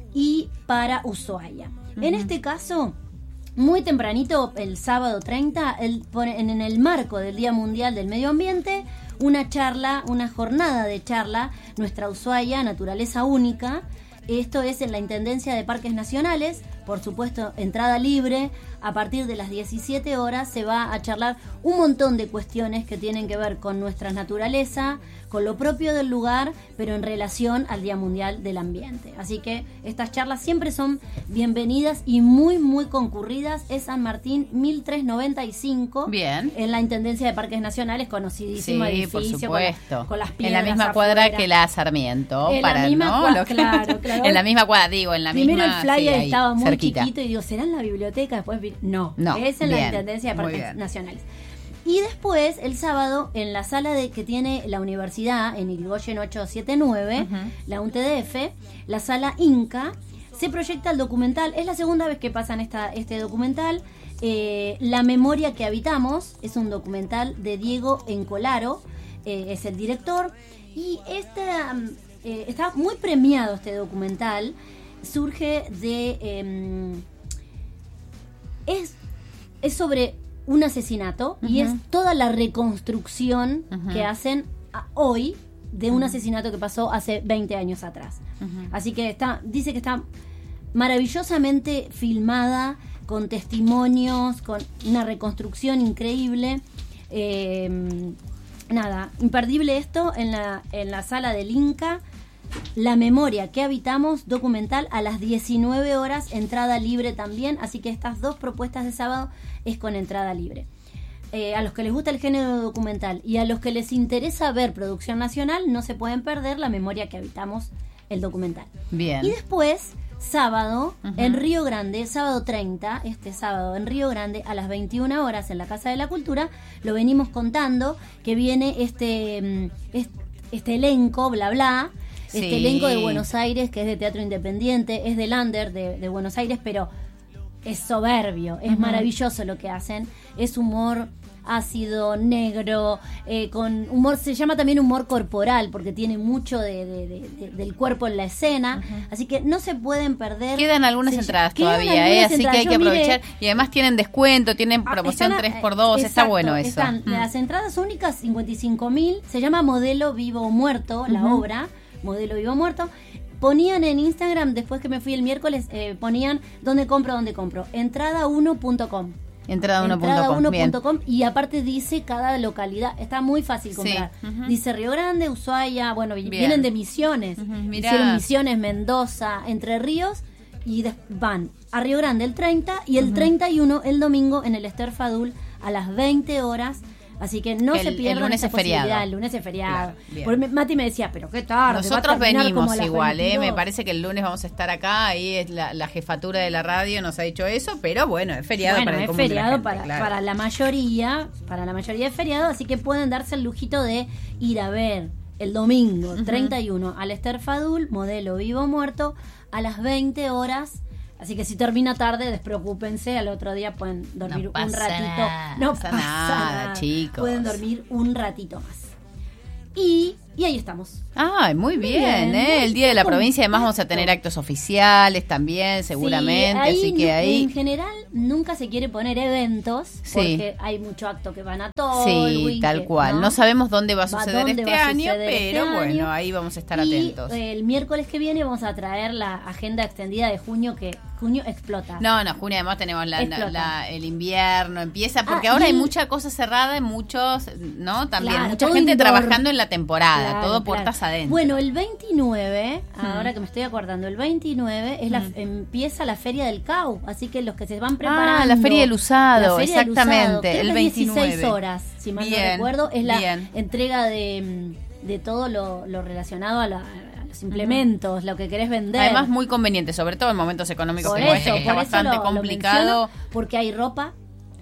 y para Ushuaia. En este caso, muy tempranito, el sábado treinta, el, pone- en, en el marco del Día Mundial del Medio Ambiente, una charla, una jornada de charla, Nuestra Ushuaia, Naturaleza Única. Esto es en la Intendencia de Parques Nacionales, por supuesto, entrada libre. A partir de las diecisiete horas se va a charlar un montón de cuestiones que tienen que ver con nuestra naturaleza, con lo propio del lugar, pero en relación al Día Mundial del Ambiente. Así que estas charlas siempre son bienvenidas y muy, muy concurridas. Es San Martín mil trescientos noventa y cinco. Bien. En la Intendencia de Parques Nacionales, conocidísimo Sí, edificio. por con la- supuesto. Con, las en piedras la misma cuadra afuera. que la Sarmiento. En la para, misma ¿no? cua- Lo que- claro, claro. En la misma cuadra, digo, en la Primero misma. el flyer sí, ahí, estaba muy cerquita. chiquito y digo, ¿será en la biblioteca? Después vi, no, No, es en la bien, Intendencia de muy Parques bien. Nacionales. Y después, el sábado, en la sala de que tiene la universidad, en Irigoyen ochocientos setenta y nueve, Ujú. la U N T D F, la sala Inca, se proyecta el documental. Es la segunda vez que pasan esta, este documental. Eh, La memoria que habitamos es un documental de Diego Encolaro, eh, es el director. Y este, um, eh, está muy premiado este documental. Surge de... em, es, es sobre un asesinato y Ujú. es toda la reconstrucción Ujú. que hacen a- hoy de un Ujú. asesinato que pasó hace veinte años atrás. Ujú. Así que está, dice que está maravillosamente filmada, con testimonios, con una reconstrucción increíble. Eh, nada, imperdible esto en la, en la sala del Inca. La memoria que habitamos, documental a las diecinueve horas, entrada libre también. Así que estas dos propuestas de sábado es con entrada libre. Eh, a los que les gusta el género documental y a los que les interesa ver producción nacional, no se pueden perder La memoria que habitamos, el documental. Bien. Y después, sábado, Ujú. en Río Grande, sábado treinta, este sábado en Río Grande, a las veintiuna horas en la Casa de la Cultura, lo venimos contando, que viene este, mm, este, este elenco, bla, bla, este Sí. elenco de Buenos Aires, que es de teatro independiente, es del Under de, de Buenos Aires, pero es soberbio, es Ujú. maravilloso lo que hacen, es humor ácido, negro, eh, con humor, se llama también humor corporal, porque tiene mucho de, de- de- de- del cuerpo en la escena, así que no se pueden perder. Quedan algunas Se- entradas quedan todavía, ¿eh? algunas así entradas. que hay que Yo miré- aprovechar. Y además tienen descuento, tienen Ah, promoción están, tres eh, por dos, está exacto, bueno eso. están Mm. las entradas únicas cincuenta y cinco mil, se llama Modelo Vivo o Muerto, la Ujú. obra, Modelo Vivo o Muerto. Ponían en Instagram, después que me fui el miércoles, eh, ponían dónde compro, dónde compro. entrada uno punto com. Entrada uno punto com. entrada uno bien. punto com, y aparte dice cada localidad, está muy fácil comprar. Sí, ujú. Dice Río Grande, Ushuaia, bueno, vi- Bien. vienen de Misiones. Ujú, mirá. Hicieron Misiones, Mendoza, Entre Ríos, y des- van a Río Grande el treinta y el Ujú. treinta y uno el domingo en el Ester Fadul a las veinte horas. Así que no El- se el pierdan lunes esa es feriado. posibilidad. El lunes es feriado. Claro, bien. Porque Mati me decía, pero qué tarde. va a Nosotros terminar como a venimos las igual, ¿eh? veintidós. Me parece que el lunes vamos a estar acá, ahí es la, la jefatura de la radio nos ha dicho eso, pero bueno, es feriado Bueno, para el es común de la feriado gente, para, claro. para la mayoría, para la mayoría es feriado, así que pueden darse el lujito de ir a ver el domingo Ujú. treinta y uno al Ester Fadul, Modelo Vivo o Muerto, a las veinte horas. Así que si termina tarde, despreocúpense, al otro día pueden dormir No pasa un ratito. nada. No No pasa nada, chicos. Pueden dormir un ratito más. Y, y ahí estamos. Ay, muy Muy bien, bien, ¿eh? muy El Día de la Provincia, además vamos a compacto. tener actos oficiales también, seguramente, Sí, ahí así que nu- ahí... En general, nunca se quiere poner eventos, Sí. porque hay mucho acto que van a todo. Sí, tal cual. No sabemos dónde va a Va- suceder dónde este va a año, suceder pero este bueno, año. ahí vamos a estar Y atentos. el miércoles que viene vamos a traer la agenda extendida de junio, que junio explota. No, no, junio además tenemos la, Explota. la- el invierno, empieza, porque Ah, ahora y hay el- mucha cosa cerrada y muchos, ¿no? También, Claro, mucha todo gente indoor. trabajando en la temporada, Claro, todo claro. puertas adentro. Bueno, el veintinueve, Hmm. ahora que me estoy acordando, el veintinueve es la, Hmm. empieza la Feria del C A U, así que los que se van preparando... Ah, la Feria del Usado, la Feria del exactamente, Usado, creo el que veintinueve. dieciséis horas, si mal Bien, no recuerdo, es la bien. entrega de, de todo lo, lo relacionado a, la- a los implementos, lo que querés vender. Además muy conveniente, sobre todo en momentos económicos Por como eso, este, que está por eso bastante lo- lo complicado. menciono, porque hay ropa,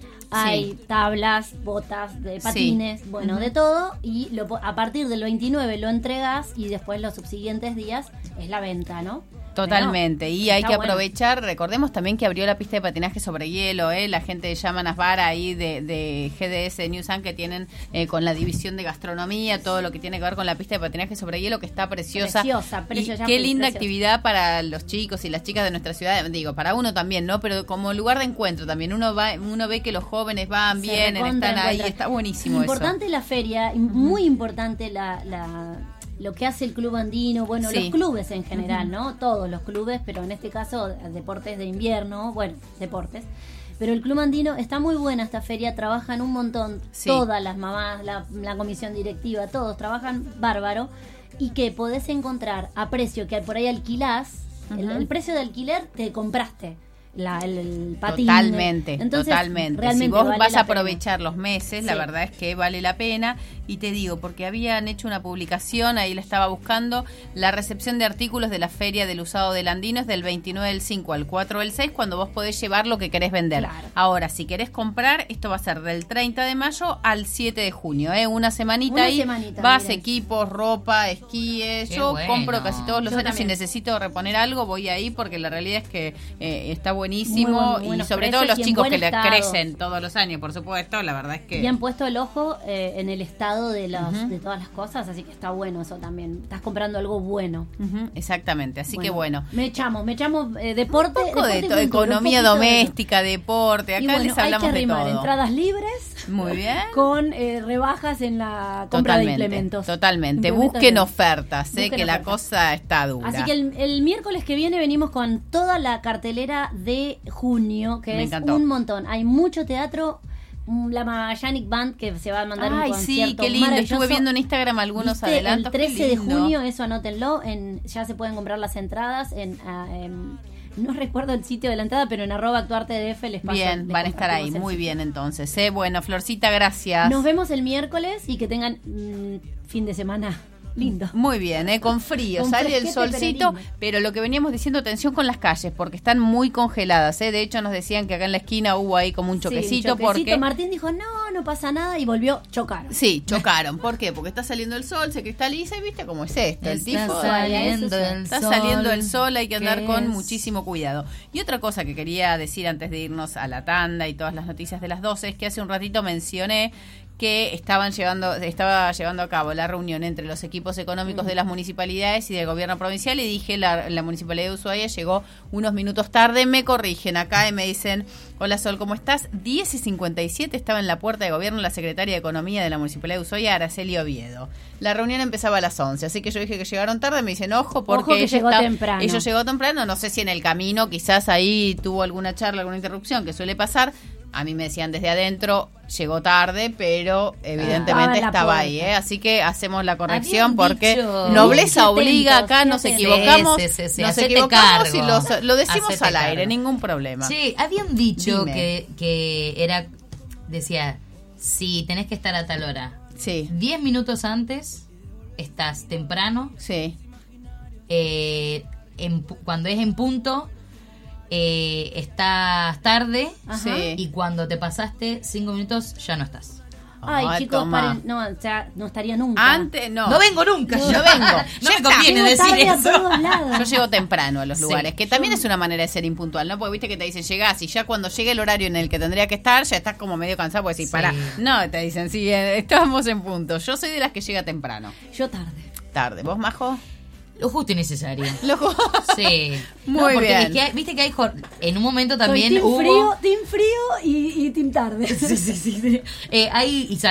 hay tablas, botas de patines, bueno, Ujú. de todo, y lo, po- a partir del veintinueve lo entregas y después los subsiguientes días es la venta, ¿no? Totalmente, Pero y hay está que bueno. aprovechar, recordemos también que abrió la pista de patinaje sobre hielo, ¿eh? La gente de Llamanas Vara ahí de, de G D S Newsan que tienen eh, con la división de gastronomía, todo lo que tiene que ver con la pista de patinaje sobre hielo, que está preciosa. Preciosa, Y preciosa, qué linda preciosa. actividad para los chicos y las chicas de nuestra ciudad, digo, para uno también, ¿no? Pero como lugar de encuentro también, uno va, uno ve que los jóvenes van, Se vienen, recontra están ahí, encuentran. está buenísimo Importante la feria, y muy importante la, la- lo que hace el Club Andino, bueno, Sí. los clubes en general, Ujú. ¿no? Todos los clubes, pero en este caso deportes de invierno, bueno, deportes. Pero el Club Andino está muy buena esta feria, trabajan un montón, Sí. todas las mamás, la, la comisión directiva, todos trabajan bárbaro, y que podés encontrar a precio que por ahí alquilás, el, Ujú. el precio de alquiler te compraste. La, el, el patín. Totalmente, Entonces, totalmente. realmente Si vos vale vas la a pena. aprovechar los meses, la Sí. verdad es que vale la pena. Y te digo, porque habían hecho una publicación, ahí la estaba buscando, la recepción de artículos de la Feria del Usado del Andino es del veintinueve del cinco al cuatro del seis, cuando vos podés llevar lo que querés vender. Claro. Ahora, si querés comprar, esto va a ser del treinta de mayo al siete de junio, ¿eh? Una semanita Una ahí. semanita, vas, miren. equipos, ropa, esquíes. Qué Yo bueno. compro casi todos los Yo años. Si también. necesito reponer algo, voy ahí, porque la realidad es que eh, está Muy buenísimo. buen- muy y buenos sobre todo precios los y en chicos buen que le estado. crecen todos los años, por supuesto, la verdad es que... Y han puesto el ojo eh, en el estado de, los, Ujú. de todas las cosas, así que está bueno eso también. Estás comprando algo bueno. Ujú, exactamente, así que bueno. Me echamos, me echamos eh, deporte. Un poco de deporte y todo, cultura, economía un poquito de- doméstica, deporte, acá Y bueno, les hablamos hay que de arrimar todo. entradas libres Muy bien. con eh, rebajas en la compra Totalmente, de implementos. totalmente. Implementos Busquen de- ofertas, eh, Busquen que la ofertas. cosa está dura. Así que el, el miércoles que viene venimos con toda la cartelera de junio, que Me es encantó. un montón. Hay mucho teatro, mm, la Magallanes Band que se va a mandar Ay, un sí, concierto qué lindo. maravilloso. Estuve viendo en Instagram algunos ¿Viste? adelantos. El qué trece de lindo. junio, eso anótenlo, en, ya se pueden comprar las entradas en... ah, en- no recuerdo el sitio de la entrada, pero en arroba actuarte D F les paso. Bien, les van a estar ahí, compartimos el muy sitio. bien entonces. Eh. Bueno, Florcita, gracias. Nos vemos el miércoles y que tengan mm, fin de semana lindo. Muy bien, ¿eh? Con frío, Con sale el fresquete, solcito, pero lindo. pero lo que veníamos diciendo, atención con las calles, porque están muy congeladas, ¿eh? De hecho nos decían que acá en la esquina hubo ahí como un Sí, un choquecito, choquecito. porque... Martín dijo, no, no pasa nada, y volvió, chocaron. Sí, chocaron. ¿Por qué? Porque está saliendo el sol, se cristaliza y viste cómo es esto. El Está tipo saliendo el está sol, saliendo el sol, hay que andar ¿qué con es? muchísimo cuidado. Y otra cosa que quería decir antes de irnos a la tanda y todas las noticias de las doce es que hace un ratito mencioné que estaban llevando, estaba llevando a cabo la reunión entre los equipos económicos de las municipalidades y del gobierno provincial, y dije la, la municipalidad de Ushuaia llegó unos minutos tarde, me corrigen acá y me dicen, hola Sol, ¿cómo estás? diez y cincuenta y siete estaba en la puerta de gobierno la secretaria de Economía de la municipalidad de Ushuaia, Araceli Oviedo. La reunión empezaba a las once, así que yo dije que llegaron tarde, me dicen, ojo, porque Ojo que ella llegó está- temprano. ella llegó temprano, no sé si en el camino quizás ahí tuvo alguna charla, alguna interrupción, que suele pasar. A mí me decían desde adentro, llegó tarde, pero evidentemente Estaba en la estaba puerta. ahí, ¿eh? Así que hacemos la corrección Habían porque dicho- nobleza Qué obliga, atentos, acá qué nos atentos. equivocamos, Sí, sí, sí, nos hacete equivocamos cargo. y los- lo decimos Hacete al aire, cargo. ningún problema. Sí, habían dicho Dime. que, que era, decía, sí, tenés que estar a tal hora. Sí, Diez minutos antes, estás temprano, sí. eh, en pu- cuando es en punto, eh, estás tarde, Ajá. Sí. y cuando te pasaste cinco minutos, ya no estás. Ay, Ah, chicos, toma. paren. No, ya no estaría nunca. Antes no. No vengo nunca, No, yo no vengo. No Ya me conviene Llego decir tarde a eso. todos lados. Yo llego temprano a los Sí. lugares, que también es una manera de ser impuntual, ¿no? Porque viste que te dicen llegás y ya cuando llegue el horario en el que tendría que estar, ya estás como medio cansado porque decís, Sí. pará. No, te dicen, sí, eh, estamos en punto. Yo soy de las que llega temprano. Yo tarde. Tarde. ¿Vos, Majo? Lo justo y necesario. Lo ju- Sí. Muy No, porque bien. es que hay- viste que hay jor- en un momento Soy también team hubo frío, team frío y, y team tarde. Sí, sí, sí, sí. Eh, hay y